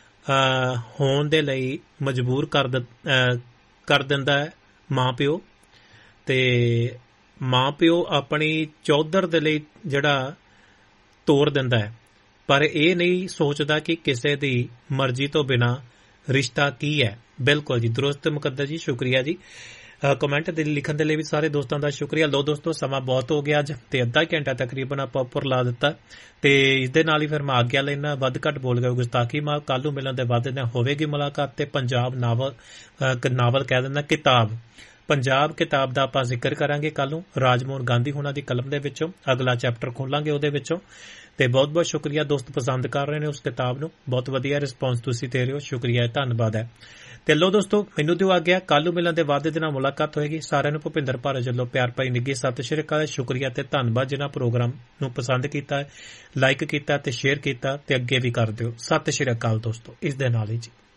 ਹੋਣ ਦੇ ਲਈ ਮਜਬੂਰ ਕਰ ਕਰ ਦਿੰਦਾ ਹੈ ਮਾਂ ਪਿਓ। ਤੇ ਮਾਂ ਪਿਓ ਆਪਣੀ ਚੌਧਰ ਦੇ ਲਈ ਜਿਹੜਾ ਤੋਰ ਦਿੰਦਾ ਹੈ, ਪਰ ਇਹ ਨਹੀਂ ਸੋਚਦਾ ਕਿ ਕਿਸੇ ਦੀ ਮਰਜ਼ੀ ਤੋਂ ਬਿਨਾਂ ਰਿਸ਼ਤਾ ਕੀ ਹੈ। ਬਿਲਕੁਲ ਜੀ, ਦਰੁਸਤ ਮੁਕੱਦਰ ਜੀ, ਸ਼ੁਕਰੀਆ ਜੀ। ਕਮੈਂਟ ਦੇ ਲਿਖਣ ਦੇ ਲਈ ਵੀ ਸਾਰੇ ਦੋਸਤਾਂ ਦਾ ਸ਼ੁਕਰੀਆ। ਲੋ ਦੋਸਤੋ ਸਮਾਂ ਬਹੁਤ ਹੋ ਗਿਆ ਅੱਜ, ਤੇ ਅੱਧਾ ਘੰਟਾ ਤਕਰੀਬਨ ਆਪਾਂ ਉੱਪਰ ਲਾ ਦਿੱਤਾ, ਤੇ ਇਸ ਦੇ ਨਾਲ ਹੀ ਫਿਰ ਮੈਂ ਆਗਿਆ ਲੈਣਾ। ਵੱਧ ਘੱਟ ਬੋਲ ਗਿਆ ਗੁਸਤਾਖੀ ਮਾਂ। ਕੱਲ ਨੂੰ ਮਿਲਣ ਦੇ ਬਾਅਦ ਦਿਨ ਹੋਵੇਗੀ ਮੁਲਾਕਾਤ। ਤੇ ਪੰਜਾਬ ਨਾਵਲ ਨਾਵਲ ਕਹਿ ਦਿੰਦਾ ਕਿਤਾਬ ਪੰਜਾਬ ਕਿਤਾਬ ਦਾ ਆਪਾਂ ਜ਼ਿਕਰ ਕਰਾਂਗੇ ਕੱਲ ਨੂੰ, ਰਾਜਮੋਹਨ ਗਾਂਧੀ ਹੋਣਾ ਦੀ ਕਲਮ ਦੇ ਵਿੱਚੋਂ ਅਗਲਾ ਚੈਪਟਰ ਖੋਲਾਂਗੇ ਉਹਦੇ ਵਿੱਚੋਂ। ਤੇ ਬਹੁਤ ਬਹੁਤ ਸ਼ੁਕਰੀਆ, ਦੋਸਤ ਪਸੰਦ ਕਰ ਰਹੇ ਨੇ ਉਸ ਕਿਤਾਬ ਨੂੰ, ਬਹੁਤ ਵਧੀਆ ਰਿਸਪੌਂਸ ਤੁਸੀਂ ਦੇ ਰਹੇ ਹੋ, ਸ਼ੁਕਰੀਆ, ਧੰਨਵਾਦ ਹੈ। ਤੇ ਲੋ ਦੋਸਤੋ ਮੈਨੂੰ ਦਿਓ ਆ ਗਿਆ, ਕੱਲ ਨੂੰ ਮਿਲਣ ਦੇ ਬਾਅਦ ਦੇ ਨਾਲ ਮੁਲਾਕਾਤ ਹੋਏਗੀ। ਸਾਰਿਆਂ ਨੂੰ ਭੁਪਿੰਦਰ ਭਾਰਤ ਵੱਲੋਂ ਪਿਆਰ ਭਰੀ ਨਿੱਘੀ ਸਤਿ ਸ਼੍ਰੀ ਅਕਾਲ, ਸ਼ੁਕਰੀਆ ਤੇ ਧੰਨਵਾਦ ਜਿਨ੍ਹਾਂ ਪ੍ਰੋਗਰਾਮ ਨੂੰ ਪਸੰਦ ਕੀਤਾ ਹੈ, ਲਾਈਕ ਕੀਤਾ ਤੇ ਸ਼ੇਅਰ ਕੀਤਾ ਤੇ ਅੱਗੇ ਵੀ ਕਰ ਦਿਓ। ਸਤਿ ਸ਼੍ਰੀ ਅਕਾਲ ਦੋਸਤੋ, ਇਸ ਦੇ ਨਾਲ ਹੀ ਜੀ।